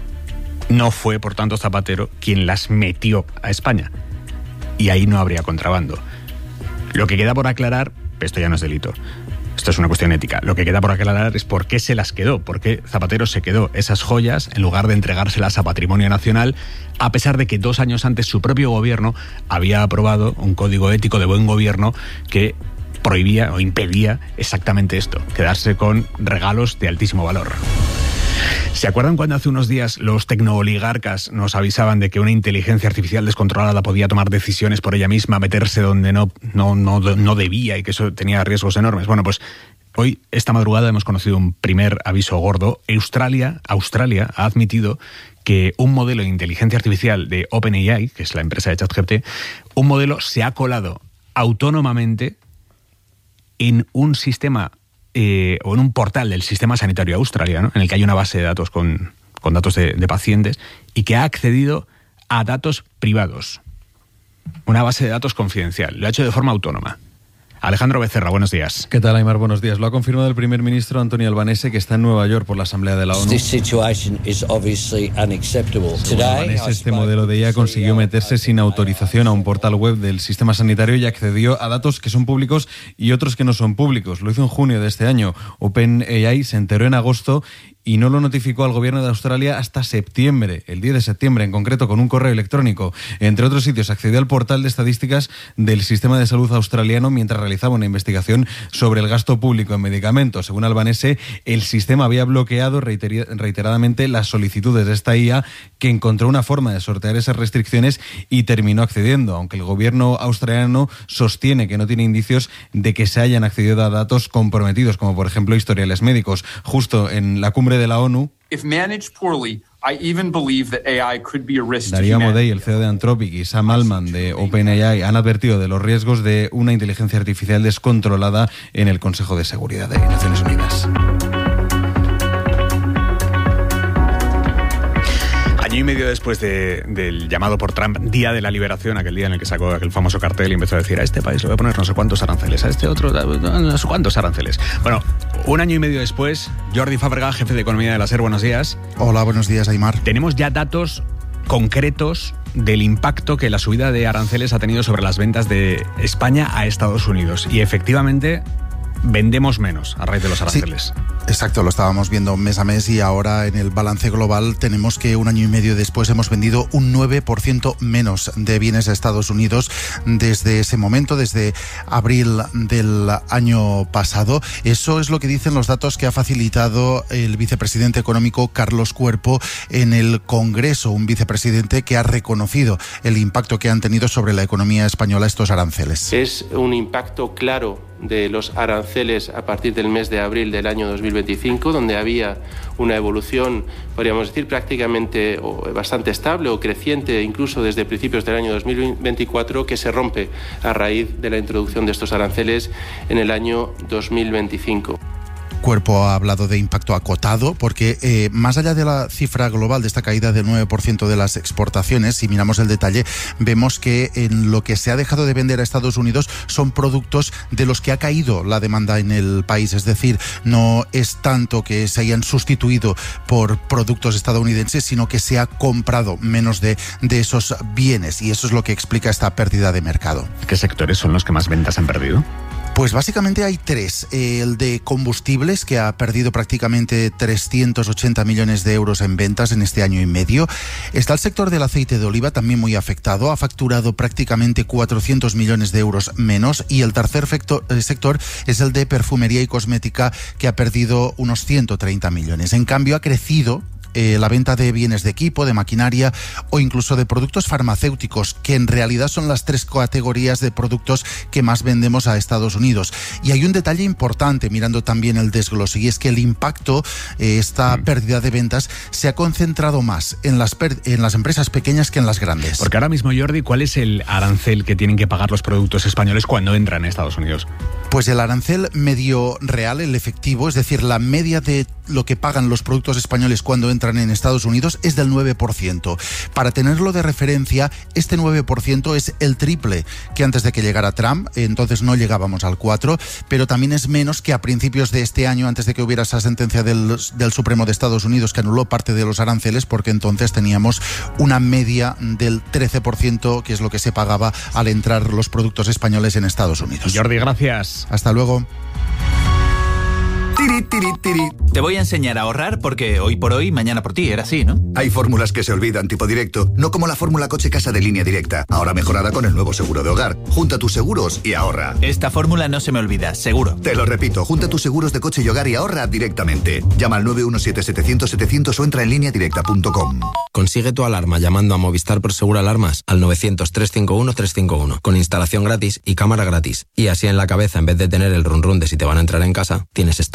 no fue, por tanto, Zapatero quien las metió a España. Y ahí no habría contrabando. Lo que queda por aclarar, esto ya no es delito, esto es una cuestión ética. Lo que queda por aclarar es por qué se las quedó, por qué Zapatero se quedó esas joyas en lugar de entregárselas a Patrimonio Nacional, a pesar de que dos años antes su propio gobierno había aprobado un código ético de buen gobierno que prohibía o impedía exactamente esto, quedarse con regalos de altísimo valor. ¿Se acuerdan cuando hace unos días los tecnooligarcas nos avisaban de que una inteligencia artificial descontrolada podía tomar decisiones por ella misma, meterse donde no, no, no, no debía y que eso tenía riesgos enormes? Bueno, pues Hoy, esta madrugada, hemos conocido un primer aviso gordo. Australia, Australia ha admitido que un modelo de inteligencia artificial de OpenAI, que es la empresa de ChatGPT, un modelo se ha colado autónomamente en un sistema eh, o en un portal del sistema sanitario australiano, en el que hay una base de datos con, con datos de, de pacientes, y que ha accedido a datos privados. Una base de datos confidencial. Lo ha hecho de forma autónoma. Alejandro Becerra, buenos días. ¿Qué tal, Aimar? Buenos días. Lo ha confirmado el primer ministro Antonio Albanese, que está en Nueva York por la Asamblea de la ONU. Albanese, este modelo de I A consiguió meterse sin autorización a un portal web del sistema sanitario y accedió a datos que son públicos y otros que no son públicos. Lo hizo en junio de este año. OpenAI se enteró en agosto y no lo notificó al gobierno de Australia hasta septiembre, el diez de septiembre en concreto, con un correo electrónico. Entre otros sitios, accedió al portal de estadísticas del sistema de salud australiano mientras realizaba una investigación sobre el gasto público en medicamentos. Según Albanese, el sistema había bloqueado reiteradamente las solicitudes de esta I A, que encontró una forma de sortear esas restricciones y terminó accediendo, aunque el gobierno australiano sostiene que no tiene indicios de que se hayan accedido a datos comprometidos, como por ejemplo historiales médicos. Justo en la cumbre de la ONU, Darío Amodei, el C E O de Anthropic, y Sam Altman de OpenAI han advertido de los riesgos de una inteligencia artificial descontrolada en el Consejo de Seguridad de Naciones Unidas. Año y medio después de, del llamado por Trump Día de la Liberación, aquel día en el que sacó aquel famoso cartel y empezó a decir: a este país le voy a poner no sé cuántos aranceles, a este otro no sé cuántos aranceles. Bueno, un año y medio después, Jordi Fábrega, jefe de Economía de la SER, buenos días. Hola, buenos días, Aimar. Tenemos ya datos concretos del impacto que la subida de aranceles ha tenido sobre las ventas de España a Estados Unidos. Y efectivamente, vendemos menos a raíz de los aranceles. Sí, exacto, lo estábamos viendo mes a mes y ahora en el balance global tenemos que un año y medio después hemos vendido un nueve por ciento menos de bienes a Estados Unidos desde ese momento, desde abril del año pasado. Eso es lo que dicen los datos que ha facilitado el vicepresidente económico Carlos Cuerpo en el Congreso, un vicepresidente que ha reconocido el impacto que han tenido sobre la economía española estos aranceles. Es un impacto claro de los aranceles a partir del mes de abril del año dos mil veinticinco, donde había una evolución, podríamos decir, prácticamente o bastante estable o creciente, incluso desde principios del año dos mil veinticuatro, que se rompe a raíz de la introducción de estos aranceles en el año dos mil veinticinco. Cuerpo ha hablado de impacto acotado porque eh, más allá de la cifra global de esta caída del nueve por ciento de las exportaciones, si miramos el detalle, vemos que en lo que se ha dejado de vender a Estados Unidos son productos de los que ha caído la demanda en el país. Es decir, no es tanto que se hayan sustituido por productos estadounidenses, sino que se ha comprado menos de, de esos bienes, y eso es lo que explica esta pérdida de mercado. ¿Qué sectores son los que más ventas han perdido? Pues básicamente hay tres. El de combustibles, que ha perdido prácticamente trescientos ochenta millones de euros en ventas en este año y medio. Está el sector del aceite de oliva, también muy afectado. Ha facturado prácticamente cuatrocientos millones de euros menos. Y el tercer sector es el de perfumería y cosmética, que ha perdido unos ciento treinta millones. En cambio, ha crecido Eh, la venta de bienes de equipo, de maquinaria o incluso de productos farmacéuticos, que en realidad son las tres categorías de productos que más vendemos a Estados Unidos. Y hay un detalle importante mirando también el desglose, y es que el impacto, eh, esta mm. pérdida de ventas, se ha concentrado más en las, per- en las empresas pequeñas que en las grandes. Porque ahora mismo, Jordi, ¿cuál es el arancel que tienen que pagar los productos españoles cuando entran a Estados Unidos? Pues el arancel medio real, el efectivo, es decir, la media de lo que pagan los productos españoles cuando entran en Estados Unidos es del nueve por ciento. Para tenerlo de referencia, este nueve por ciento es el triple que antes de que llegara Trump, entonces no llegábamos al cuatro, pero también es menos que a principios de este año, antes de que hubiera esa sentencia del, del Supremo de Estados Unidos que anuló parte de los aranceles, porque entonces teníamos una media del trece por ciento, que es lo que se pagaba al entrar los productos españoles en Estados Unidos. Jordi, gracias. Hasta luego. Tiri, tiri, tiri. Te voy a enseñar a ahorrar porque hoy por hoy, mañana por ti, era así, ¿no? Hay fórmulas que se olvidan tipo directo, no como la fórmula coche-casa de Línea Directa, ahora mejorada con el nuevo seguro de hogar. Junta tus seguros y ahorra. Esta fórmula no se me olvida, seguro. Te lo repito, junta tus seguros de coche y hogar y ahorra directamente. Llama al nueve uno siete setecientos setecientos o entra en línea directa punto com. Consigue tu alarma llamando a Movistar Prosegur Alarmas al novecientos, trescientos cincuenta y uno, trescientos cincuenta y uno, con instalación gratis y cámara gratis. Y así en la cabeza, en vez de tener el run run de si te van a entrar en casa, tienes esto.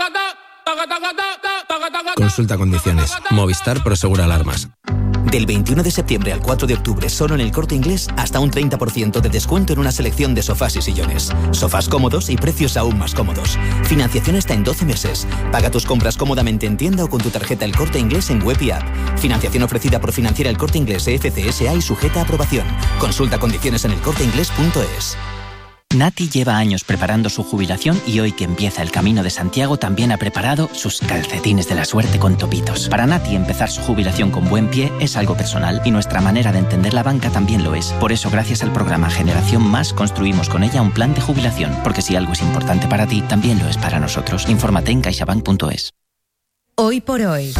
Consulta condiciones. Movistar Prosegur Alarmas. Del veintiuno de septiembre al cuatro de octubre, solo en El Corte Inglés, hasta un treinta por ciento de descuento en una selección de sofás y sillones. Sofás cómodos y precios aún más cómodos. Financiación hasta en doce meses. Paga tus compras cómodamente en tienda o con tu tarjeta El Corte Inglés en web y app. Financiación ofrecida por Financiera El Corte Inglés F C S A y sujeta a aprobación. Consulta condiciones en el corte inglés punto es. Nati lleva años preparando su jubilación y hoy que empieza el Camino de Santiago también ha preparado sus calcetines de la suerte con topitos. Para Nati empezar su jubilación con buen pie es algo personal y nuestra manera de entender la banca también lo es. Por eso gracias al programa Generación Más construimos con ella un plan de jubilación, porque si algo es importante para ti, también lo es para nosotros. Infórmate en caixabank punto es. Hoy por hoy,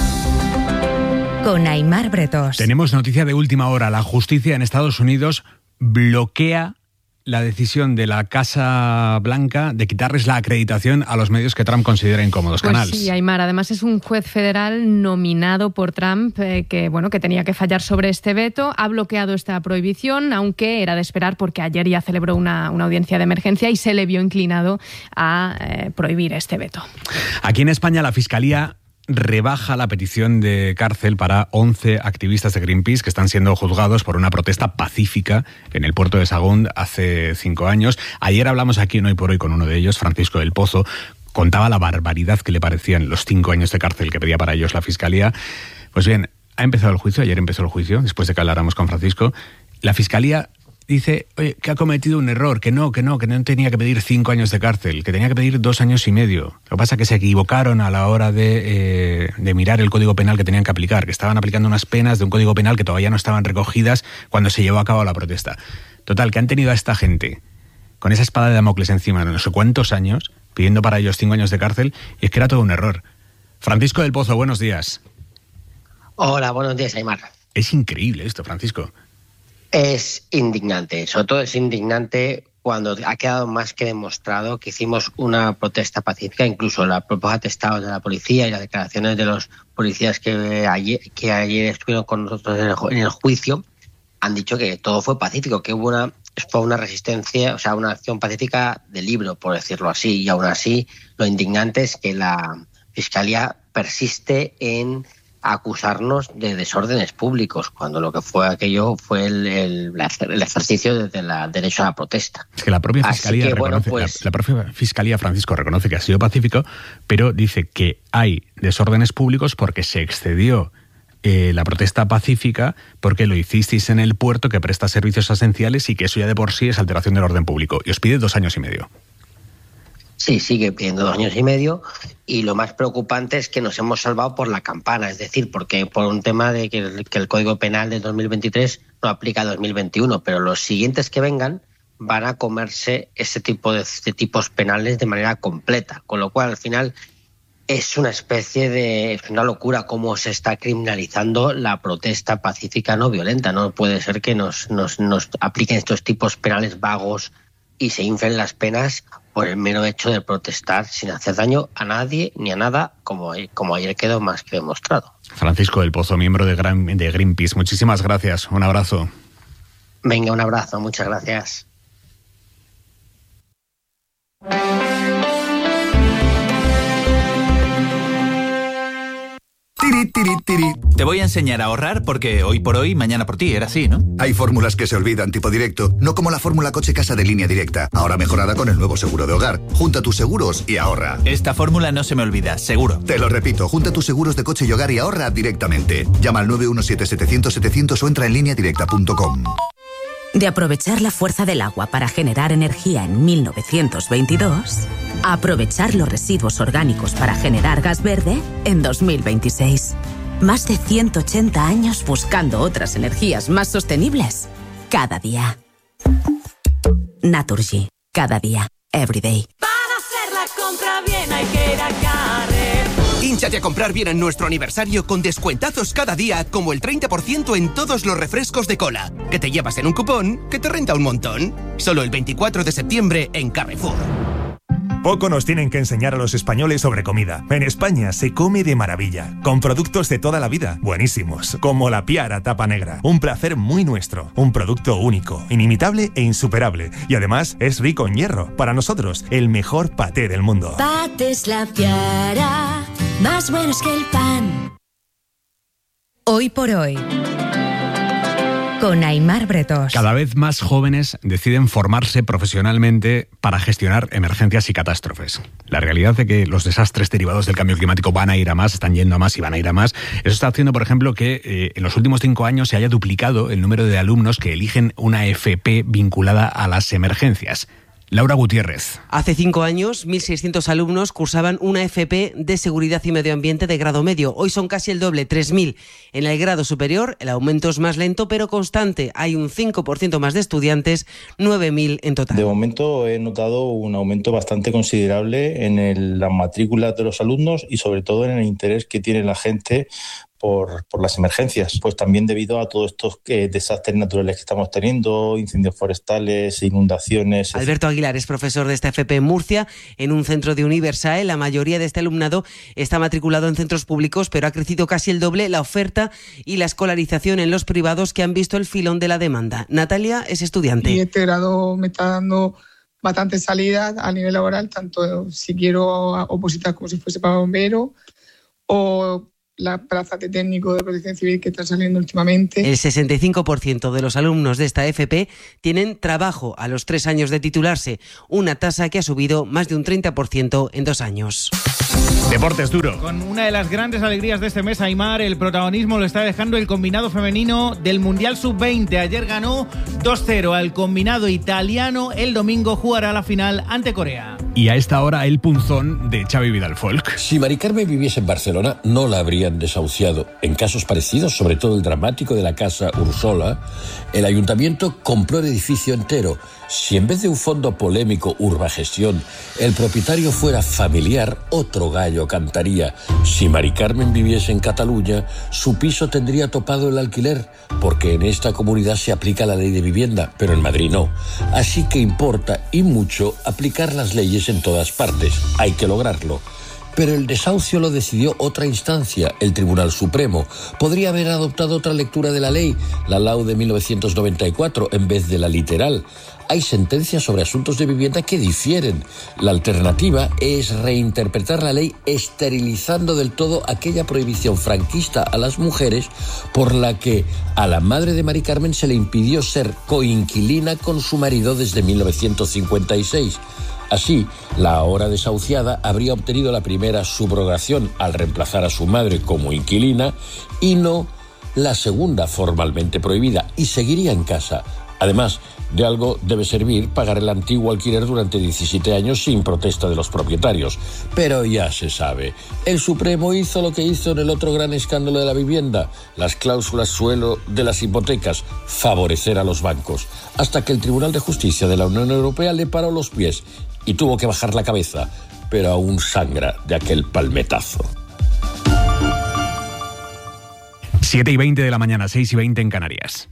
con Aimar Bretos. Tenemos noticia de última hora. La justicia en Estados Unidos bloquea la decisión de la Casa Blanca de quitarles la acreditación a los medios que Trump considera incómodos. Pues Canals. Sí, Aimar. Además es un juez federal nominado por Trump eh, que, bueno, que tenía que fallar sobre este veto. Ha bloqueado esta prohibición, aunque era de esperar porque ayer ya celebró una, una audiencia de emergencia y se le vio inclinado a eh, prohibir este veto. Aquí en España la Fiscalía rebaja la petición de cárcel para once activistas de Greenpeace que están siendo juzgados por una protesta pacífica en el puerto de Sagún hace cinco años. Ayer hablamos aquí en Hoy por Hoy con uno de ellos, Francisco del Pozo. Contaba la barbaridad que le parecían los cinco años de cárcel que pedía para ellos la Fiscalía. Pues bien, ha empezado el juicio, ayer empezó el juicio, después de que habláramos con Francisco. La Fiscalía dice, oye, que ha cometido un error, que no, que no, que no tenía que pedir cinco años de cárcel, que tenía que pedir dos años y medio. Lo que pasa es que se equivocaron a la hora de, eh, de mirar el código penal que tenían que aplicar, que estaban aplicando unas penas de un código penal que todavía no estaban recogidas cuando se llevó a cabo la protesta. Total, que han tenido a esta gente con esa espada de Damocles encima de no sé cuántos años, pidiendo para ellos cinco años de cárcel, y es que era todo un error. Francisco del Pozo, buenos días. Hola, buenos días, Aimar. Es increíble esto, Francisco. Es indignante, sobre todo es indignante cuando ha quedado más que demostrado que hicimos una protesta pacífica, incluso los propios atestados de la policía y las declaraciones de los policías que ayer, que ayer estuvieron con nosotros en el, en el juicio han dicho que todo fue pacífico, que hubo una, fue una resistencia, o sea, una acción pacífica de libro, por decirlo así, y aún así lo indignante es que la Fiscalía persiste en acusarnos de desórdenes públicos, cuando lo que fue aquello fue el, el, el ejercicio del derecho a la protesta. Es que la propia Fiscalía, que, reconoce, bueno, pues, la, la propia Fiscalía, Francisco, reconoce que ha sido pacífico, pero dice que hay desórdenes públicos porque se excedió eh, la protesta pacífica, porque lo hicisteis en el puerto que presta servicios esenciales y que eso ya de por sí es alteración del orden público. Y os pide dos años y medio. Sí, sigue pidiendo dos años y medio, y lo más preocupante es que nos hemos salvado por la campana, es decir, porque por un tema de que el, que el Código Penal de dos mil veintitrés no aplica a dos mil veintiuno, pero los siguientes que vengan van a comerse ese tipo de, de tipos penales de manera completa, con lo cual al final es una especie de, es una locura cómo se está criminalizando la protesta pacífica no violenta. No puede ser que nos, nos, nos apliquen estos tipos penales vagos y se inflen las penas por el mero hecho de protestar sin hacer daño a nadie ni a nada, como, como ayer quedó más que demostrado. Francisco del Pozo, miembro de, Gran, de Greenpeace, muchísimas gracias. Un abrazo. Venga, un abrazo. Muchas gracias. Tiri, tiri, tiri. Te voy a enseñar a ahorrar porque hoy por hoy, mañana por ti, era así, ¿no? Hay fórmulas que se olvidan tipo directo, no como la fórmula coche-casa de Línea Directa, ahora mejorada con el nuevo seguro de hogar. Junta tus seguros y ahorra. Esta fórmula no se me olvida, seguro. Te lo repito, junta tus seguros de coche y hogar y ahorra directamente. Llama al nueve uno siete setecientos setecientos o entra en línea directa punto com. De aprovechar la fuerza del agua para generar energía en mil novecientos veintidós, a aprovechar los residuos orgánicos para generar gas verde en dos mil veintiséis. Más de ciento ochenta años buscando otras energías más sostenibles. Cada día. Naturgy. Cada día. Every day. Para hacer la compra bien hay que ir a Carrefour. Pínchate a comprar bien en nuestro aniversario con descuentazos cada día, como el treinta por ciento en todos los refrescos de cola, que te llevas en un cupón que te renta un montón. Solo el veinticuatro de septiembre en Carrefour. Poco nos tienen que enseñar a los españoles sobre comida. En España se come de maravilla, con productos de toda la vida, buenísimos, como la Piara Tapa Negra. Un placer muy nuestro, un producto único, inimitable e insuperable. Y además es rico en hierro. Para nosotros, el mejor paté del mundo. Patés La Piara, más buenos que el pan. Hoy por hoy, con Aimar Bretos. Cada vez más jóvenes deciden formarse profesionalmente para gestionar emergencias y catástrofes. La realidad de que los desastres derivados del cambio climático van a ir a más, están yendo a más y van a ir a más, eso está haciendo, por ejemplo, que eh, en los últimos cinco años se haya duplicado el número de alumnos que eligen una F P vinculada a las emergencias. Laura Gutiérrez. Hace cinco años, mil seiscientos alumnos cursaban una F P de Seguridad y Medio Ambiente de grado medio. Hoy son casi el doble, tres mil. En el grado superior, el aumento es más lento pero constante. Hay un cinco por ciento más de estudiantes, nueve mil en total. De momento he notado un aumento bastante considerable en el, las matrículas de los alumnos y sobre todo en el interés que tiene la gente Por, por las emergencias, pues también debido a todos estos eh, desastres naturales que estamos teniendo, incendios forestales, inundaciones. Alberto Aguilar es profesor de esta F P en Murcia, en un centro de Universae. La mayoría de este alumnado está matriculado en centros públicos, pero ha crecido casi el doble la oferta y la escolarización en los privados, que han visto el filón de la demanda. Natalia es estudiante. Y este grado me está dando bastantes salidas a nivel laboral, tanto si quiero opositar como si fuese para bombero, o la plaza de técnico de protección civil que está saliendo últimamente. El sesenta y cinco por ciento de los alumnos de esta F P tienen trabajo a los tres años de titularse, una tasa que ha subido más de un treinta por ciento en dos años. Deportes duro. Con una de las grandes alegrías de este mes, Aimar, el protagonismo lo está dejando el combinado femenino del Mundial sub veinte. Ayer ganó dos cero al combinado italiano. El domingo jugará la final ante Corea. Y a esta hora el punzón de Xavi Vidal Folk. Si Mari Carmen viviese en Barcelona, no la habrían desahuciado. En casos parecidos, sobre todo el dramático de la Casa Ursola, el ayuntamiento compró el edificio entero. Si en vez de un fondo polémico Urbagestión, el propietario fuera familiar, otro gallo cantaría. Si Mari Carmen viviese en Cataluña, su piso tendría topado el alquiler, porque en esta comunidad se aplica la ley de vivienda, pero en Madrid no. Así que importa, y mucho, aplicar las leyes en todas partes. Hay que lograrlo. Pero el desahucio lo decidió otra instancia, el Tribunal Supremo. Podría haber adoptado otra lectura de la ley, la L A U de mil novecientos noventa y cuatro, en vez de la literal. Hay sentencias sobre asuntos de vivienda que difieren. La alternativa es reinterpretar la ley esterilizando del todo aquella prohibición franquista a las mujeres por la que a la madre de Mari Carmen se le impidió ser coinquilina con su marido desde mil novecientos cincuenta y seis. Así, la ahora desahuciada habría obtenido la primera subrogación al reemplazar a su madre como inquilina y no la segunda formalmente prohibida, y seguiría en casa. Además, de algo debe servir pagar el antiguo alquiler durante diecisiete años sin protesta de los propietarios. Pero ya se sabe, el Supremo hizo lo que hizo en el otro gran escándalo de la vivienda, las cláusulas suelo de las hipotecas, favorecer a los bancos, hasta que el Tribunal de Justicia de la Unión Europea le paró los pies y tuvo que bajar la cabeza, pero aún sangra de aquel palmetazo. siete y veinte de la mañana, seis y veinte en Canarias.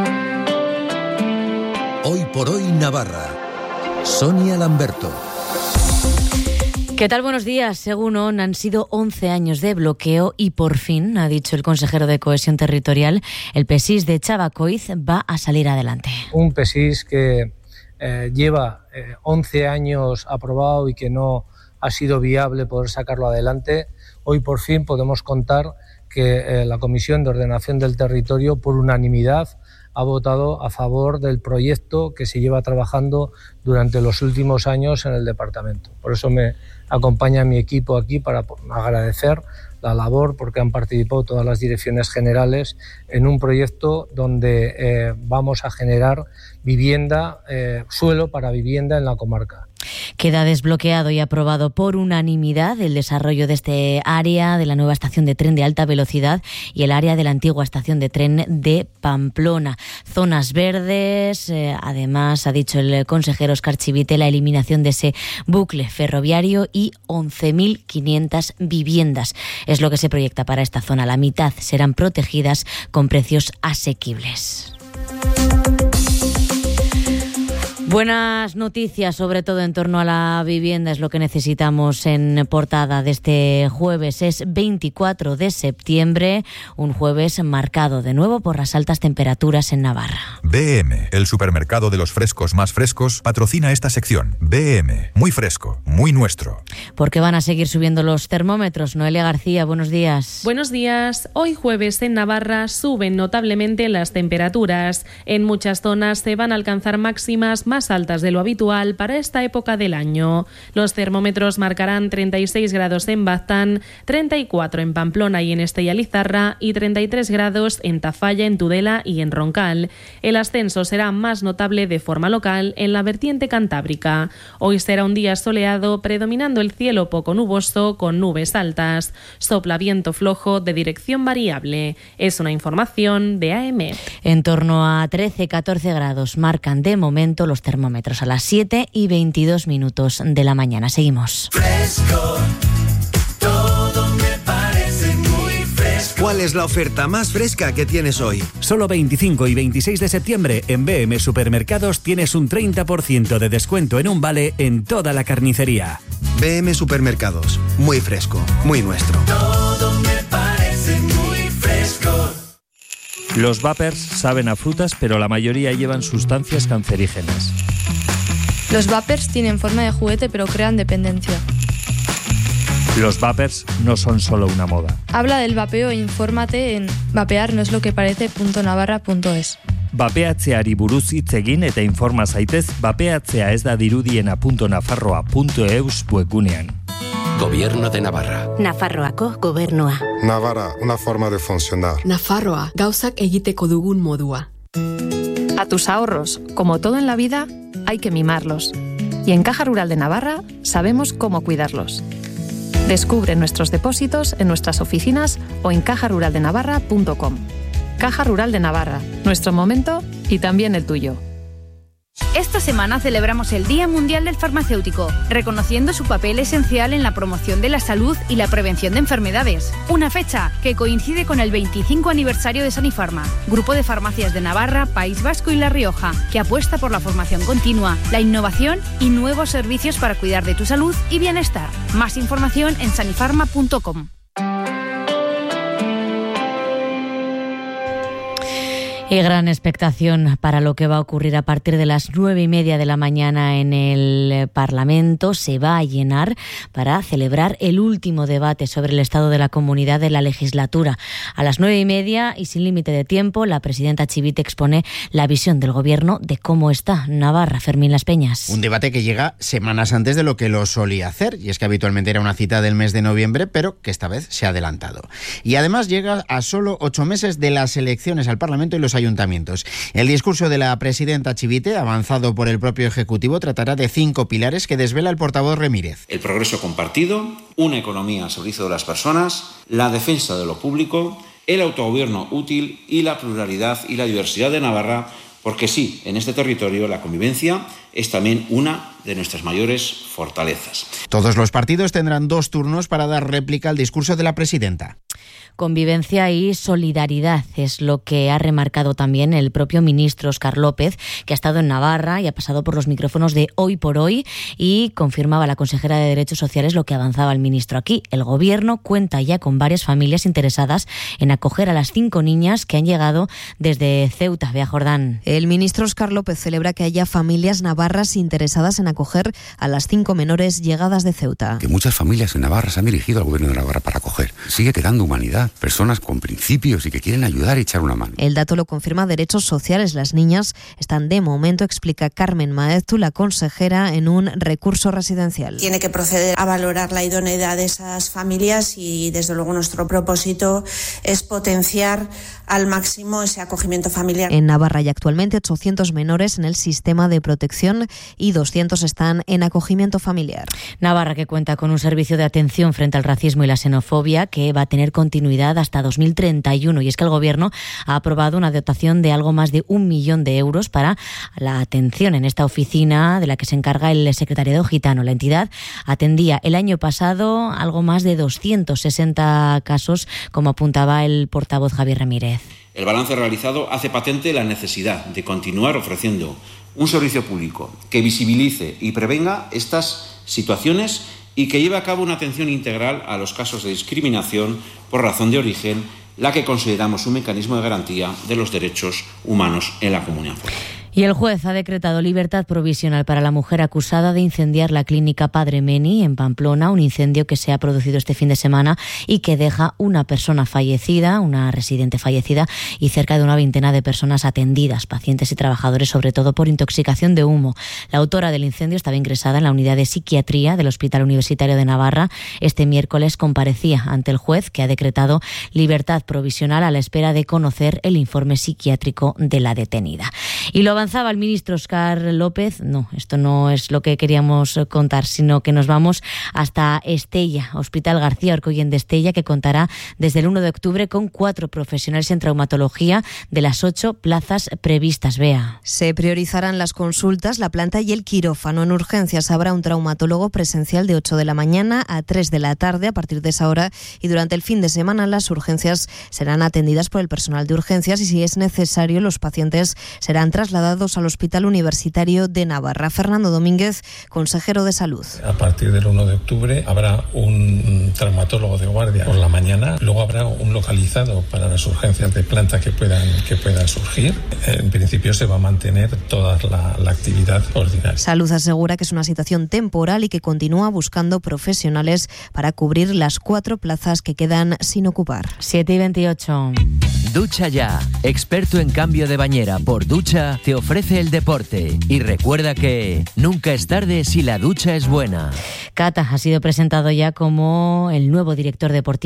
Hoy por hoy Navarra. Sonia Lamberto. ¿Qué tal? Buenos días. Según O N, han sido once años de bloqueo y por fin, ha dicho el consejero de Cohesión Territorial, el P S I S de Chavacoiz va a salir adelante. Un P S I S que eh, lleva eh, once años aprobado y que no ha sido viable poder sacarlo adelante. Hoy por fin podemos contar que eh, la Comisión de Ordenación del Territorio, por unanimidad, ha votado a favor del proyecto que se lleva trabajando durante los últimos años en el departamento. Por eso me acompaña mi equipo aquí para agradecer la labor, porque han participado todas las direcciones generales en un proyecto donde eh, vamos a generar vivienda, eh, suelo para vivienda en la comarca. Queda desbloqueado y aprobado por unanimidad el desarrollo de este área de la nueva estación de tren de alta velocidad y el área de la antigua estación de tren de Pamplona. Zonas verdes, eh, además, ha dicho el consejero Óscar Chivite, la eliminación de ese bucle ferroviario y once mil quinientas viviendas. Es lo que se proyecta para esta zona. La mitad serán protegidas con precios asequibles. Buenas noticias, sobre todo en torno a la vivienda, es lo que necesitamos en portada de este jueves. Es veinticuatro de septiembre, un jueves marcado de nuevo por las altas temperaturas en Navarra. B M, el supermercado de los frescos más frescos, patrocina esta sección. B M, muy fresco, muy nuestro. Porque van a seguir subiendo los termómetros. Noelia García, buenos días. Buenos días. Hoy jueves en Navarra suben notablemente las temperaturas. En muchas zonas se van a alcanzar máximas más más altas de lo habitual para esta época del año. Los termómetros marcarán treinta y seis grados en Baztán, treinta y cuatro en Pamplona y en Estella Lizarra y treinta y tres grados en Tafalla, en Tudela y en Roncal. El ascenso será más notable de forma local en la vertiente cantábrica. Hoy será un día soleado, predominando el cielo poco nuboso con nubes altas. Sopla viento flojo de dirección variable. Es una información de A M. En torno a trece a catorce grados marcan de momento los termómetros a las siete y veintidós minutos de la mañana. Seguimos. Fresco, todo me parece muy fresco. ¿Cuál es la oferta más fresca que tienes hoy? Solo veinticinco y veintiséis de septiembre en B M Supermercados tienes un treinta por ciento de descuento en un vale en toda la carnicería. B M Supermercados, muy fresco, muy nuestro. Todo me parece muy fresco. Los vapers saben a frutas, pero la mayoría llevan sustancias cancerígenas. Los vapers tienen forma de juguete, pero crean dependencia. Los vapers no son solo una moda. Habla del vapeo e infórmate en vapear no es lo que parece punto navarra punto es. Vapeatzeari buruz hitz egin eta informa zaitez vapeatzea ez da dirudiena punto nafarroa punto eus webgunean. Gobierno de Navarra. Nafarroako gobernua. Navarra, una forma de funcionar. Nafarroa, gauzak egiteko dugun modua. A tus ahorros, como todo en la vida, hay que mimarlos. Y en Caja Rural de Navarra sabemos cómo cuidarlos. Descubre nuestros depósitos en nuestras oficinas o en caja rural de navarra punto com. Caja Rural de Navarra, nuestro momento y también el tuyo. Esta semana celebramos el Día Mundial del Farmacéutico, reconociendo su papel esencial en la promoción de la salud y la prevención de enfermedades. Una fecha que coincide con el veinticinco aniversario de Sanifarma, grupo de farmacias de Navarra, País Vasco y La Rioja, que apuesta por la formación continua, la innovación y nuevos servicios para cuidar de tu salud y bienestar. Más información en sanifarma punto com. Y gran expectación para lo que va a ocurrir a partir de las nueve y media de la mañana en el Parlamento. Se va a llenar para celebrar el último debate sobre el estado de la comunidad de la legislatura. A las nueve y media y sin límite de tiempo, la presidenta Chivite expone la visión del Gobierno de cómo está Navarra. Fermín Las Peñas. Un debate que llega semanas antes de lo que lo solía hacer, y es que habitualmente era una cita del mes de noviembre, pero que esta vez se ha adelantado. Y además llega a solo ocho meses de las elecciones al Parlamento y los ayuntamientos. El discurso de la presidenta Chivite, avanzado por el propio Ejecutivo, tratará de cinco pilares que desvela el portavoz Remírez. El progreso compartido, una economía al servicio de las personas, la defensa de lo público, el autogobierno útil y la pluralidad y la diversidad de Navarra, porque sí, en este territorio la convivencia es también una de nuestras mayores fortalezas. Todos los partidos tendrán dos turnos para dar réplica al discurso de la presidenta. Convivencia y solidaridad es lo que ha remarcado también el propio ministro Óscar López, que ha estado en Navarra y ha pasado por los micrófonos de Hoy por Hoy, y confirmaba a la consejera de Derechos Sociales lo que avanzaba el ministro aquí. El Gobierno cuenta ya con varias familias interesadas en acoger a las cinco niñas que han llegado desde Ceuta. Bea Jordán. El ministro Óscar López celebra que haya familias navarras interesadas en acoger a las cinco menores llegadas de Ceuta. Que muchas familias en Navarra se han dirigido al Gobierno de Navarra para acoger. Sigue quedando humanidad, personas con principios y que quieren ayudar y echar una mano. El dato lo confirma Derechos Sociales. Las niñas están de momento, explica Carmen Maeztu, la consejera, en un recurso residencial. Tiene que proceder a valorar la idoneidad de esas familias y desde luego nuestro propósito es potenciar al máximo ese acogimiento familiar. En Navarra hay actualmente ochocientos menores en el sistema de protección y doscientos están en acogimiento familiar. Navarra, que cuenta con un servicio de atención frente al racismo y la xenofobia que va a tener continuidad hasta dos mil treinta y uno. Y es que el Gobierno ha aprobado una dotación de algo más de un millón de euros para la atención en esta oficina de la que se encarga el secretariado gitano. La entidad atendía el año pasado algo más de doscientos sesenta casos, como apuntaba el portavoz Javier Ramírez. El balance realizado hace patente la necesidad de continuar ofreciendo un servicio público que visibilice y prevenga estas situaciones y que lleve a cabo una atención integral a los casos de discriminación por razón de origen, la que consideramos un mecanismo de garantía de los derechos humanos en la comunidad. Y el juez ha decretado libertad provisional para la mujer acusada de incendiar la clínica Padre Meni en Pamplona, un incendio que se ha producido este fin de semana y que deja una persona fallecida, una residente fallecida y cerca de una veintena de personas atendidas, pacientes y trabajadores, sobre todo por intoxicación de humo. La autora del incendio estaba ingresada en la unidad de psiquiatría del Hospital Universitario de Navarra. Este miércoles comparecía ante el juez, que ha decretado libertad provisional a la espera de conocer el informe psiquiátrico de la detenida. Y lo avanzaba el ministro Óscar López. No, esto no es lo que queríamos contar, sino que nos vamos hasta Estella, Hospital García Orcoyen de Estella, que contará desde el uno de octubre con cuatro profesionales en traumatología de las ocho plazas previstas. Bea. Se priorizarán las consultas, la planta y el quirófano. En urgencias habrá un traumatólogo presencial de ocho de la mañana a tres de la tarde a partir de esa hora, y durante el fin de semana las urgencias serán atendidas por el personal de urgencias y, si es necesario, los pacientes serán trasladados al Hospital Universitario de Navarra. Fernando Domínguez, consejero de Salud. A partir del uno de octubre habrá un traumatólogo de guardia por la mañana, luego habrá un localizado para las urgencias de planta que puedan, que puedan surgir. En principio se va a mantener toda la, la actividad ordinaria. Salud asegura que es una situación temporal y que continúa buscando profesionales para cubrir las cuatro plazas que quedan sin ocupar. siete y veintiocho. Ducha Ya, experto en cambio de bañera por ducha, te ofrece el deporte. Y recuerda que nunca es tarde si la ducha es buena. Cata ha sido presentado ya como el nuevo director deportivo